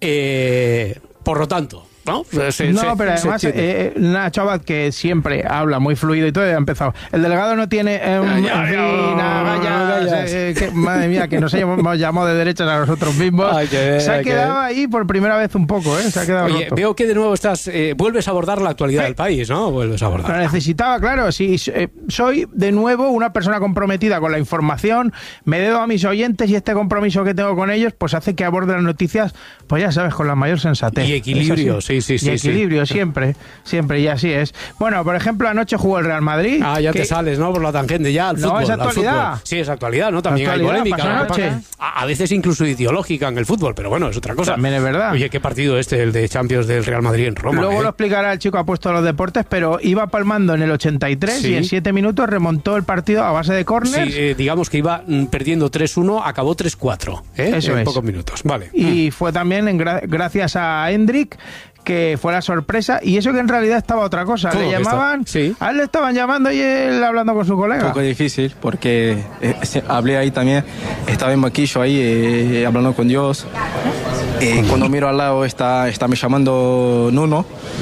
eh, por lo tanto, ¿no? Se- No, se- pero se además entiende. eh, Nacho Abad, que siempre habla muy fluido y todo, ya ha empezado. El delegado no tiene, eh, un- Ya, en ya, fin, ya, agallas, ya. eh, que- madre mía, que nos hemos llamado de derechas a nosotros mismos. Ay, que- se ha que- quedado ahí por primera vez un poco, ¿eh? Se ha quedado Oye, roto. veo que de nuevo estás, eh, vuelves a abordar la actualidad Sí. del país, ¿no? Vuelves a Lo abordar. necesitaba, claro. Sí, eh, soy de nuevo una persona comprometida con la información. Me debo a mis oyentes y este compromiso que tengo con ellos, pues hace que aborde las noticias, pues ya sabes, con la mayor sensatez. Y equilibrio, Es así. sí, sí, sí, Y sí. equilibrio, siempre, siempre, y así es. Bueno, por ejemplo, anoche jugó el Real Madrid. Ah, ya que- te sales, ¿no? Por la tangente ya al No, fútbol. es al actualidad. fútbol. Sí, es actualidad, ¿no? También hay Actualidad, polémica. pasó Lo que anoche. pasa- A, a veces incluso ideológica en el fútbol, pero bueno, es otra cosa. También es verdad. Oye, qué partido este, el de Champions del Real Madrid en Roma. Luego ¿eh? lo explicará el chico apuesto a los deportes, pero iba palmando en el ochenta y tres Sí. y en siete minutos remontó el partido a base de córners. Sí, eh, digamos que iba mm, perdiendo tres uno, acabó tres cuatro, ¿eh? Eso en es. pocos minutos. Vale. Y fue también en gra- gracias a Hendrik, que fue la sorpresa, y eso que en realidad estaba otra cosa. Le llamaban, sí. A él le estaban llamando y él hablando con su colega. Un poco difícil, porque eh, hablé ahí también, estaba en Maquillo ahí eh, hablando con Dios. Eh, cuando miro al lado está, está me llamando Nuno,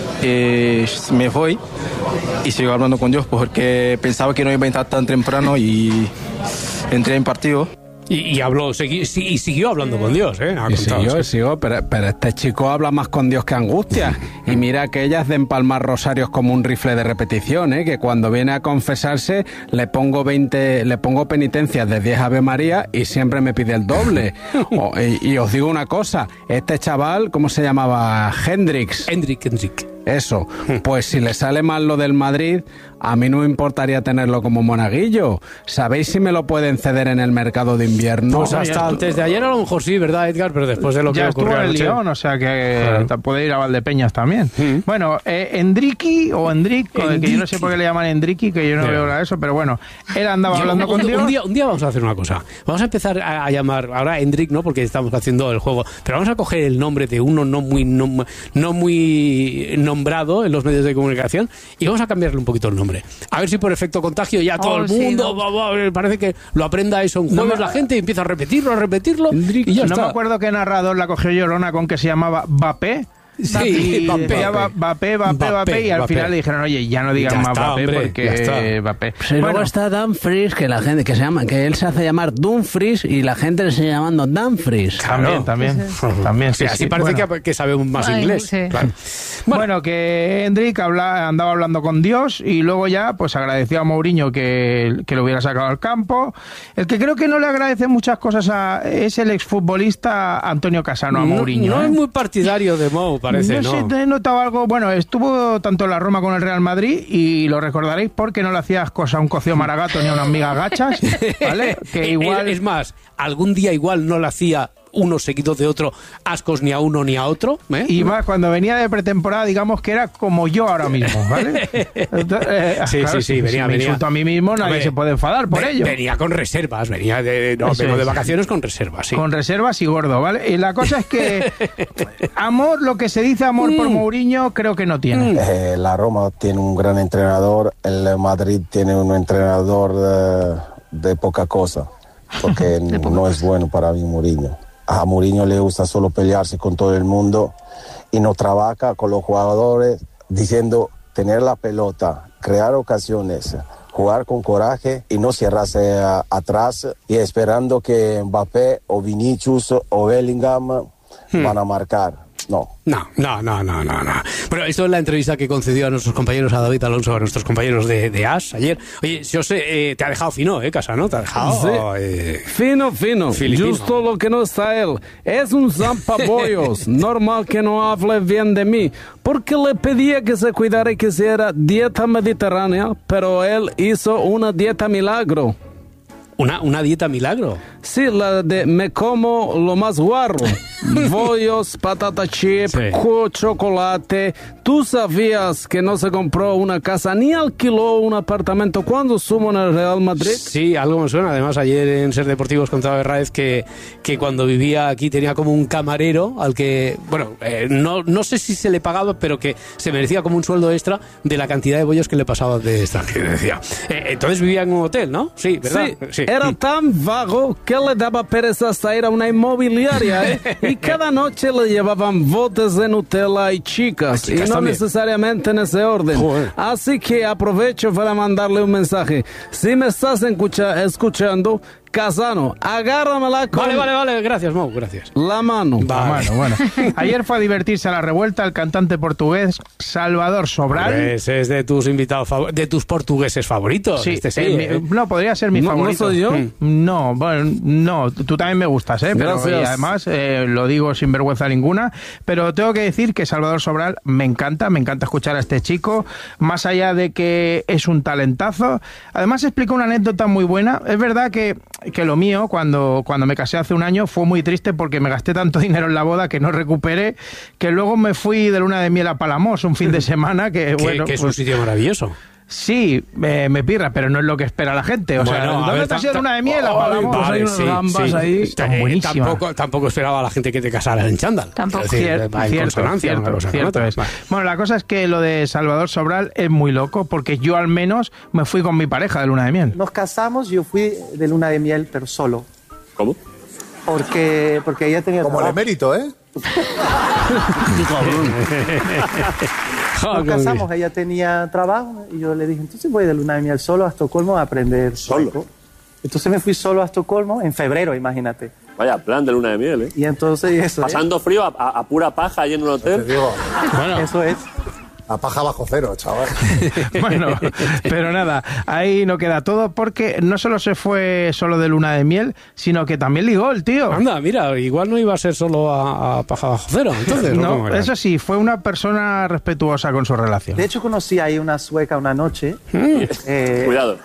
eh, me voy y sigo hablando con Dios porque pensaba que no iba a entrar tan temprano y entré en partido. Y, y habló, segui, y siguió hablando con Dios, ¿eh? Y siguió, siguió, pero, pero este chico habla más con Dios que angustia. Y mira que ellas de empalmar rosarios como un rifle de repetición, ¿eh? Que cuando viene a confesarse le pongo veinte, le pongo penitencias de diez Ave María y siempre me pide el doble. Oh, y, y os digo una cosa, este chaval, ¿cómo se llamaba? Hendrix. Hendrik, Hendrik. Eso, pues si le sale mal lo del Madrid, a mí no me importaría tenerlo como monaguillo. ¿Sabéis si me lo pueden ceder en el mercado de invierno? Pues hasta antes de ayer a lo mejor sí, ¿verdad, Edgar? Pero después de lo que ya ocurrió estuvo en el Lyon, o sea que claro. Puede ir a Valdepeñas también. Mm. Bueno, eh, Endriqui o Endrick, que yo no sé por qué le llaman Endriqui, que yo no veo nada de eso, pero bueno, él andaba yo, hablando un, con Dios. Un día, un día vamos a hacer una cosa. Vamos a empezar a, a llamar, ahora Endrick no, porque estamos haciendo el juego, pero vamos a coger el nombre de uno no muy, no, no muy nombrado en los medios de comunicación y vamos a cambiarle un poquito el nombre. A ver si por efecto contagio ya todo oh, el mundo sí, no. va, va, parece que lo aprenda eso un jueves no, la gente y empieza a repetirlo, a repetirlo y ya no está. Me acuerdo qué narrador la cogió Llorona con que se llamaba Bapé. Sí, Bapé, Bapé, Bapé, Bapé, y al Bapé. Final le dijeron, oye, ya no digan ya más está, Bapé hombre, porque Bapé. Pues bueno. Luego está Dumfries, que la gente que se llama, que él se hace llamar Dumfries y la gente le sigue llamando Dumfries. También, también, sí, sí. también. Sí, sí, así sí. parece bueno. que, que sabe más Ay, inglés. Sí. Claro. Bueno. bueno, que Hendrik habla, andaba hablando con Dios y luego ya, pues agradeció a Mourinho que, que lo hubiera sacado al campo. El que creo que no le agradece muchas cosas a, es el exfutbolista Antonio Casano a Mourinho. No, no ¿eh? es muy partidario de Mou, parece, no. ¿no? Sé, he notado algo, bueno, estuvo tanto en la Roma con el Real Madrid y lo recordaréis porque no le hacía ascos a un cocido maragato ni a una amiga gachas, ¿vale? Que igual... Es más, algún día igual no le hacía uno seguido de otro ascos ni a uno ni a otro, ¿eh? Y más cuando venía de pretemporada, digamos que era como yo ahora mismo, ¿vale? Entonces, eh, sí, claro, sí, sí, si, venía, si me venía. insulto a mí mismo, nadie ver, se puede enfadar por ve, ello. Venía con reservas, venía de, no, vengo de vacaciones con reservas, sí. Con reservas y gordo, ¿vale? Y la cosa es que amor, lo que se dice amor mm. por Mourinho, creo que no tiene. Mm. Eh, la Roma tiene un gran entrenador, el Madrid tiene un entrenador de, de poca cosa, porque no es bueno para mí Mourinho. A Mourinho le gusta solo pelearse con todo el mundo y no trabaja con los jugadores diciendo tener la pelota, crear ocasiones, jugar con coraje y no cerrarse a, atrás y esperando que Mbappé o Vinicius o Bellingham hmm. van a marcar. No. No, no, no, no, no, no. Bueno, esto es la entrevista que concedió a nuestros compañeros, a David Alonso, a nuestros compañeros de, de A S ayer. Oye, yo sé, eh, te ha dejado fino, ¿eh, Casano? Te ha dejado... Sí. Eh, fino, fino. Filipino. Justo lo que no está él. Es un zampabollos. Normal que no hable bien de mí. Porque le pedía que se cuidara y que hiciera dieta mediterránea, pero él hizo una dieta milagro. ¿Una, una dieta milagro? Sí, la de me como lo más guarro. Bollos, patata chip, sí. chocolate. ¿Tú sabías que no se compró una casa ni alquiló un apartamento cuando sumo en el Real Madrid? Sí, algo me suena. Además, ayer en Ser Deportivos contaba Herráez que, que cuando vivía aquí tenía como un camarero al que, bueno, eh, no, no sé si se le pagaba, pero que se merecía como un sueldo extra de la cantidad de bollos que le pasaba de extranjero. Decía. Eh, entonces vivía en un hotel, ¿no? Sí, ¿verdad? Sí. sí. Era tan vago que le daba pereza hasta ir a una inmobiliaria, ¿eh? Y cada noche le llevaban botes de Nutella y chicas, chicas y no también. Necesariamente en ese orden. Joder. Así que aprovecho para mandarle un mensaje. Si me estás escucha, escuchando, Casano, agárramela con... Vale, vale, vale, gracias, Mau, gracias. La mano. Vale. La mano, bueno. Ayer fue a divertirse a la revuelta el cantante portugués Salvador Sobral. Ese es de tus invitados, fav- de tus portugueses favoritos. Sí, este sí eh, eh. mi, no, podría ser mi ¿No, favorito. ¿No soy yo? No, bueno, no, tú también me gustas, ¿eh? Pero y además, eh, lo digo sin vergüenza ninguna, pero tengo que decir que Salvador Sobral me encanta, me encanta escuchar a este chico, más allá de que es un talentazo. Además explica una anécdota muy buena. Es verdad que, que lo mío, cuando, cuando me casé hace un año, fue muy triste porque me gasté tanto dinero en la boda que no recuperé, que luego me fui de luna de miel a Palamos un fin de semana que, que, bueno... que es pues, un sitio maravilloso. Sí, me, me pirra, pero no es lo que espera la gente. O Bueno, sea, a ¿dónde ver, está tam- siendo una de miel? Ay, Apagamos, vale, hay unas sí, gambas sí. ahí. Están Eh, buenísimas. tampoco, tampoco esperaba la gente que te casara en chándal. Tampoco. Es decir, Cier- va en cierto, consonancia una cierto, cosa con cierto otra. es. Vale. Bueno, la cosa es que lo de Salvador Sobral es muy loco, porque yo al menos me fui con mi pareja de luna de miel. Nos casamos, yo fui de luna de miel, pero solo. ¿Cómo? Porque, porque ella tenía Como el trabajo. emérito, ¿eh? Nos casamos, ella tenía trabajo y yo le dije, entonces voy de luna de miel solo a Estocolmo a aprender sueco. Entonces me fui solo a Estocolmo en febrero, imagínate. Vaya, plan de luna de miel, ¿eh? Y entonces eso. Pasando frío a, a- a pura paja allí en un hotel. Te digo, Bueno, Eso es. la paja bajo cero, chaval. Bueno, pero nada, ahí no queda todo, porque no solo se fue solo de luna de miel, sino que también ligó el tío. anda, mira, igual no iba a ser solo a, a paja bajo cero, entonces. ¿o cómo No, era? eso sí, fue una persona respetuosa con su relación. De hecho, conocí ahí una sueca una noche. Eh, Cuidado.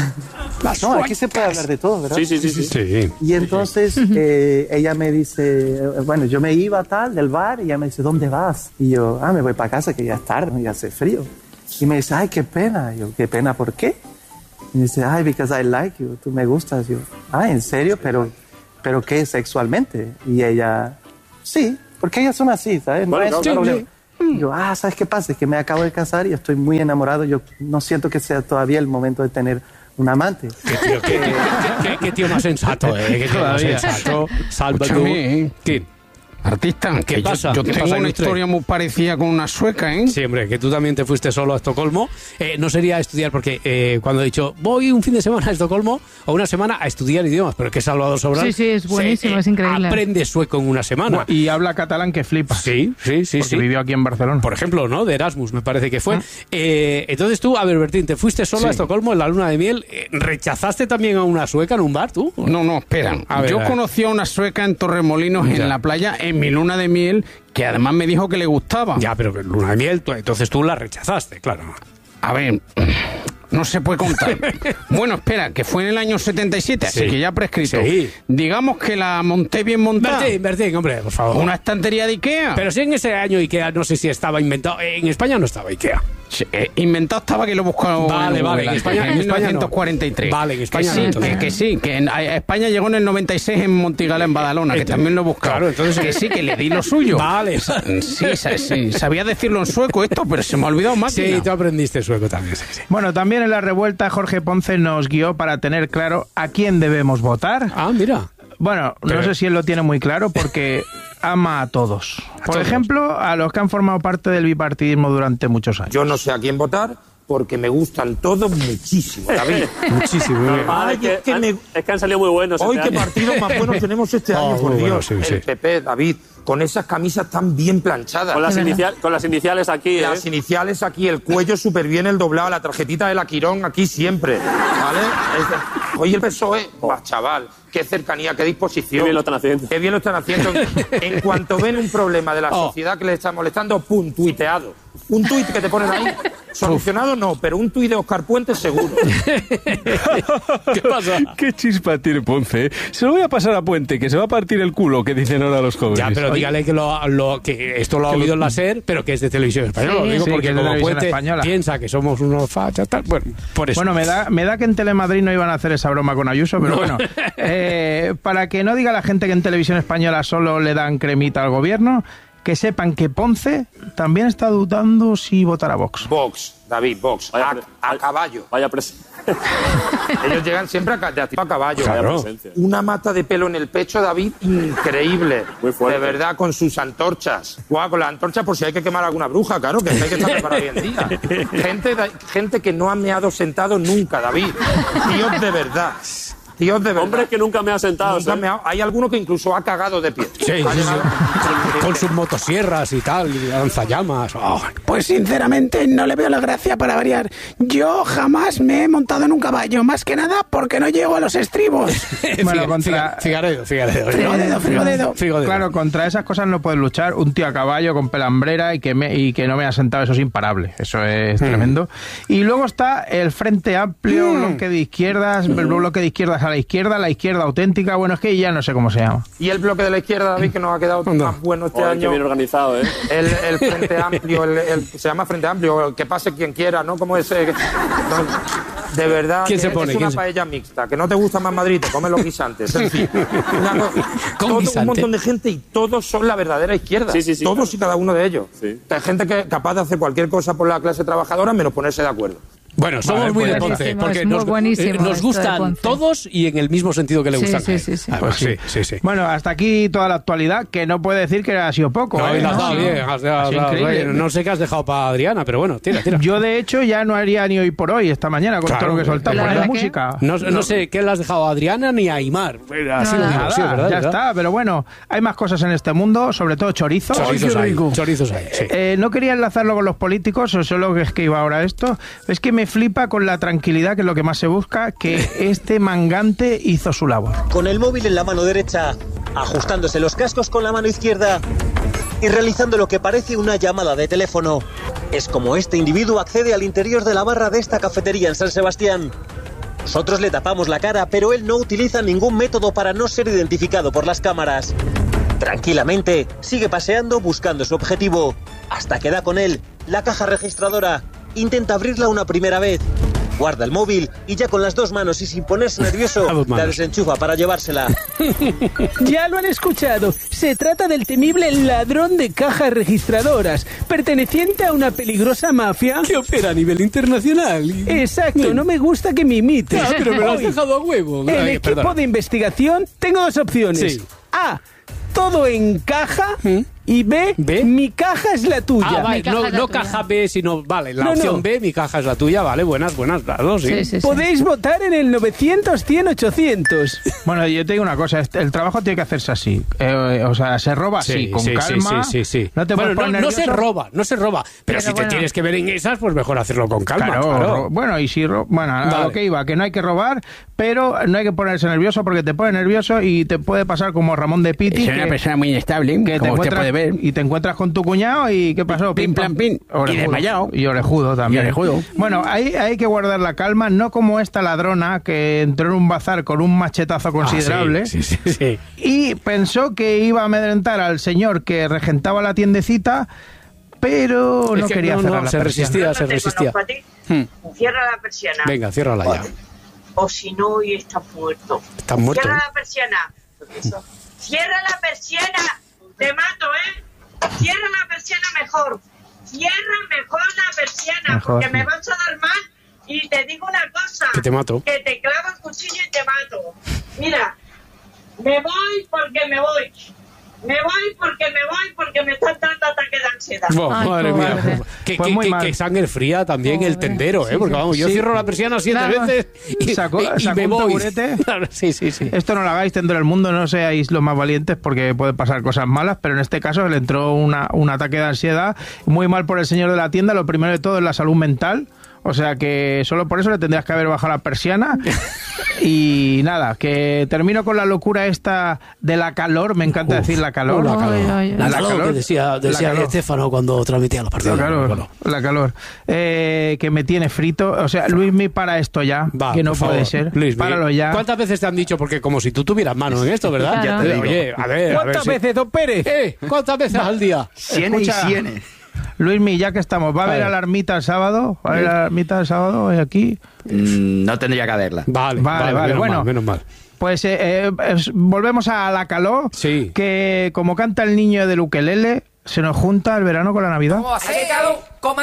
no, aquí se puede hablar de todo, ¿verdad? Sí, sí, sí, sí. Sí. Y entonces eh, ella me dice, eh, bueno, yo me iba tal del bar y ella me dice, ¿dónde vas? Y yo, ah, me voy para casa que ya es tarde, ya hace frío. Y me dice, ay, qué pena. Y yo, ¿qué pena por qué? Y me dice, ay, because I like you, tú me gustas. Y yo, ah, ¿en serio? ¿Pero, pero qué, sexualmente? Y ella, sí, porque ellas son así, ¿sabes? No Bueno, es claro, problema. sí. Y yo, ah, ¿sabes qué pasa? Es que me acabo de casar y estoy muy enamorado. Yo no siento que sea todavía el momento de tener un amante. Qué tío, qué, qué- qué- qué tío más sensato, eh. Qué tío más Todavía. sensato. Salvador. Escúchame, ¿Qué? Artista, ¿Qué que yo- pasa? Yo, ¿Qué tengo pasa, una ilustre? historia muy parecida con una sueca, ¿eh? Sí, hombre, que tú también te fuiste solo a Estocolmo. Eh, no sería estudiar, porque eh, cuando he dicho voy un fin de semana a Estocolmo o una semana a estudiar idiomas, pero que Salvador Sobral. Sí, sí, es buenísimo, se, es increíble. Aprende sueco en una semana. Y habla catalán que flipa. Sí, sí, sí. Porque sí. vivió aquí en Barcelona. Por ejemplo, ¿no? De Erasmus, me parece que fue. Eh, entonces tú, a ver, Bertín, te fuiste solo Sí. a Estocolmo en la luna de miel. Eh, ¿Rechazaste también a una sueca en un bar, tú? No, no, espera. A ver, Yo a ver. conocí a una sueca en Torremolinos, Ya. en la playa, en mi luna de miel, que además me dijo que le gustaba. Ya, pero que luna de miel, tú- entonces tú la rechazaste, claro. A ver, no se puede contar. Bueno, espera, que fue en el año setenta y siete, Sí. así que ya prescrito. Sí. Digamos que la monté bien montada. Bertín, Bertín, hombre, por favor. Una estantería de Ikea. Pero si en ese año Ikea, no sé si estaba inventado. En España no estaba Ikea. Sí, eh, inventado estaba, que lo he buscado Vale, en vale, Google, en España- en en mil España no. novecientos cuarenta y tres. Vale, en España que sí, no, entonces. que, que sí, que en, a España llegó en el noventa y seis en Montigala, en Badalona, que Entonces, también lo he buscado. claro, entonces- que sí, que le di lo suyo. Vale. Sí, sa- sí, sabía decirlo en sueco esto, pero se me ha olvidado más. Sí, tú aprendiste sueco también, sí, sí. Bueno, también en la revuelta Jorge Ponce nos guió para tener claro a quién debemos votar. Ah, mira. Bueno, Pero- no sé si él lo tiene muy claro porque ama a todos. Por todos. ejemplo, a los que han formado parte del bipartidismo durante muchos años. Yo no sé a quién votar porque me gustan todos muchísimo, David. Muchísimo. muy bien. Normal, Ay, es, que, es que han, me- es que han salido muy buenos. Hoy este qué año. partidos más buenos tenemos este año, Oh, por muy Dios. bueno, sí, sí. El P P, David, con esas camisas tan bien planchadas. Con las, inicial- con las iniciales aquí, ¿eh? Las iniciales aquí, el cuello súper bien, el doblado, la tarjetita de la Quirón aquí siempre, ¿vale? Es- Hoy el P S O E, bah, chaval, qué cercanía, qué disposición. Qué bien lo están haciendo. Qué bien lo están haciendo. En cuanto ven un problema de la Oh. sociedad que les está molestando, pum, tuiteado. Un tuit que te ponen ahí, solucionado no, pero un tuit de Oscar Puente seguro. ¿Qué pasa? Qué chispa tiene Ponce, ¿eh? Se lo voy a pasar a Puente, que se va a partir el culo, que dicen ahora los jóvenes. Ya, pero dígale que, lo, lo- que esto lo ha oído en la SER, pero que es de televisión española. Sí. Lo digo Sí, que porque es de como televisión Puente española. piensa que somos unos fachas, tal. Bueno, por eso. Bueno, me da, me da que en Telemadrid no iban a hacer esa broma con Ayuso, pero No. bueno, eh, para que no diga la gente que en televisión española solo le dan cremita al gobierno, que sepan que Ponce también está dudando si votar a Vox. Vox, David, Vox, Vaya a, pre- a caballo. Vaya presencia. Ellos llegan siempre a, ca- de a caballo. Claro. Vaya presencia. Una mata de pelo en el pecho, David, increíble. Muy fuerte. De verdad, con sus antorchas. Guau, con las antorchas por si hay que quemar alguna bruja, claro, que hay que estar preparado hoy en día. Gente, da- gente que no ha meado sentado nunca, David. Tíos de verdad. Tíos de verdad. Hombre, que nunca me ha sentado. Nunca ¿eh? ha meado. Hay alguno que incluso ha cagado de pie. Sí, Ha sí, sí. llegado- Con sus motosierras y tal, y lanzallamas. Oh. Pues sinceramente no le veo la gracia para variar. Yo jamás me he montado en un caballo, más que nada porque no llego a los estribos. Bueno, Figa- contra- figa- Figaredo, Figaredo. Frigodedo, frigodedo. Figaredo. Claro, contra esas cosas no puedes luchar. Un tío a caballo con pelambrera y que, me, y que no me ha sentado, eso es imparable. Eso es tremendo. Y luego está el Frente Amplio, bloque de izquierdas, el bloque de izquierdas a la izquierda, la izquierda auténtica, bueno, es que ya no sé cómo se llama. Y el bloque de la izquierda, David, que nos ha quedado No. más bueno este Joder, año. qué bien organizado, ¿eh? El, el Frente Amplio, el, el- se llama Frente Amplio, que pase quien quiera, ¿no? Como ese... que- no, de verdad, ¿Quién que se pone? es una ¿Quién se- paella mixta. Que no te gusta más Madrid, te comes los guisantes. En fin, una co- Con todo, un guisante. montón de gente y todos son la verdadera izquierda. Sí, sí, sí, todos claro. y cada uno de ellos. Sí. Hay gente que es capaz de hacer cualquier cosa por la clase trabajadora menos ponerse de acuerdo. Bueno, somos Vale, muy de pues- Ponce, Buenísimo, porque es muy nos, buenísimo eh, nos esto de gustan Ponce. todos y en el mismo sentido que le Sí, gustan. sí, a él. sí, sí. Además, sí, sí, sí. Bueno, hasta aquí toda la actualidad, que no puede decir que ha sido poco. No, ¿eh? y la has No, dado no. bien, has dado- Ha sido has dado increíble. bien. No sé qué has dejado para Adriana, pero bueno, tira, tira. Yo, de hecho, ya no haría ni hoy por hoy, esta mañana, con Claro, todo lo que soltamos. ¿la Poner verdad que? música. No, no sé qué le has dejado a Adriana ni a Aymar. Así lo Nada. digo, Nada, sí, ¿verdad? ya ¿verdad? está, pero bueno, hay más cosas en este mundo, sobre todo chorizo. Chorizos hay, chorizos hay, sí. Eh, no quería enlazarlo con los políticos, o solo que es que iba ahora esto. Es que me flipa con la tranquilidad, que es lo que más se busca, que este mangante hizo su labor. Con el móvil en la mano derecha, ajustándose los cascos con la mano izquierda y realizando lo que parece una llamada de teléfono. Es como este individuo accede al interior de la barra de esta cafetería en San Sebastián. Nosotros le tapamos la cara, pero él no utiliza ningún método para no ser identificado por las cámaras. Tranquilamente, sigue paseando buscando su objetivo, hasta que da con él la caja registradora. Intenta abrirla una primera vez. Guarda el móvil y ya con las dos manos y sin ponerse nervioso, A dos manos. la desenchufa para llevársela. Ya lo han escuchado. Se trata del temible ladrón de cajas registradoras, perteneciente a una peligrosa mafia Que opera a nivel internacional. Exacto, no me gusta que me imites. Ah, pero me lo has Hoy, dejado a huevo. el Ay, equipo perdona. de investigación, tengo dos opciones. Sí. A, todo encaja. ¿Mm? Y B, ¿B? mi caja es la tuya. Ah, vale, Mi caja no, es la no tuya. caja B, sino, vale, la No, opción no. B, mi caja es la tuya, vale, buenas, buenas, las dos, sí. Sí, sí, sí. Podéis votar en el novecientos, cien, ochocientos. Bueno, yo te digo una cosa, este- el trabajo tiene que hacerse así. Eh, o sea, se roba así, Sí, con sí, calma. sí, sí, sí, sí. No te Bueno, puedes poner no, no se nervioso. roba, no se roba. Pero, Pero si te bueno. tienes que ver en esas, pues mejor hacerlo con calma, Claro, claro. ro- bueno, y si ro- bueno, a Vale. lo que iba, que no hay que robar, pero no hay que ponerse nervioso porque te pone nervioso y te puede pasar como Ramón de Piti, Es una que, persona muy inestable, que te como usted encuentras puede ver. y te encuentras con tu cuñado y ¿qué pasó? Pim, plan, pim. Y desmayado. Y orejudo también. Y orejudo. Bueno, hay, hay que guardar la calma, no como esta ladrona que entró en un bazar con un machetazo considerable. Ah, sí, sí, sí, sí. Y pensó que iba a amedrentar al señor que regentaba la tiendecita, pero Es no que quería no, cerrar no, la se persiana. resistía, se resistía. Hmm. Cierra la persiana. Venga, ciérrala ya. O si no, hoy estás muerto. Estás muerto. Cierra la persiana. Cierra la persiana. Te mato, ¿eh? Cierra la persiana mejor. Cierra mejor la persiana, Mejor. porque me vas a dar mal. Y te digo una cosa. Que te mato. Que te clavo el cuchillo y te mato. Mira, me voy porque me voy. Me voy porque me voy porque me están dando ataques de ansiedad. Buah, madre mía. Que, Pues que- muy que- mal. que sangre fría también el tendero, ¿eh? Porque vamos, yo Sí. cierro la persiana siete Claro. veces y, Sacó- y- y sacó me un voy. taburete. Claro, sí, sí, sí. Esto no lo hagáis, tendrá el mundo, no seáis los más valientes porque puede pasar cosas malas, pero en este caso le entró una, un ataque de ansiedad, muy mal por el señor de la tienda, lo primero de todo es la salud mental, o sea que solo por eso le tendrías que haber bajado la persiana. Y nada, que termino con la locura esta de la calor, me encanta decir la calor. La calor, La la calor que decía, La decía calor. Estefano cuando transmitía los partidos. La calor, la calor. Eh, que me tiene frito. O sea, Luismi, para esto ya, Va, que no por puede favor. ser. Luismi, Páralo ya. ¿cuántas veces te han dicho? Porque como si tú tuvieras mano en esto, ¿verdad? Claro. Ya te digo. Oye, a ver. a ¿Cuántas ver si- veces, don Pérez? Eh, ¿Cuántas veces al día? Escucha, Luismi, ya que estamos, ¿va a haber Vale. a la ermita el sábado? ¿Va a haber a la ermita el sábado hoy aquí? Mm, no tendría que haberla. Vale, Vale, vale, menos bueno. mal, menos mal. Pues eh, eh, es- volvemos a la calor. Sí. Que como canta el niño del ukelele, se nos junta el verano con la Navidad. Hace calor,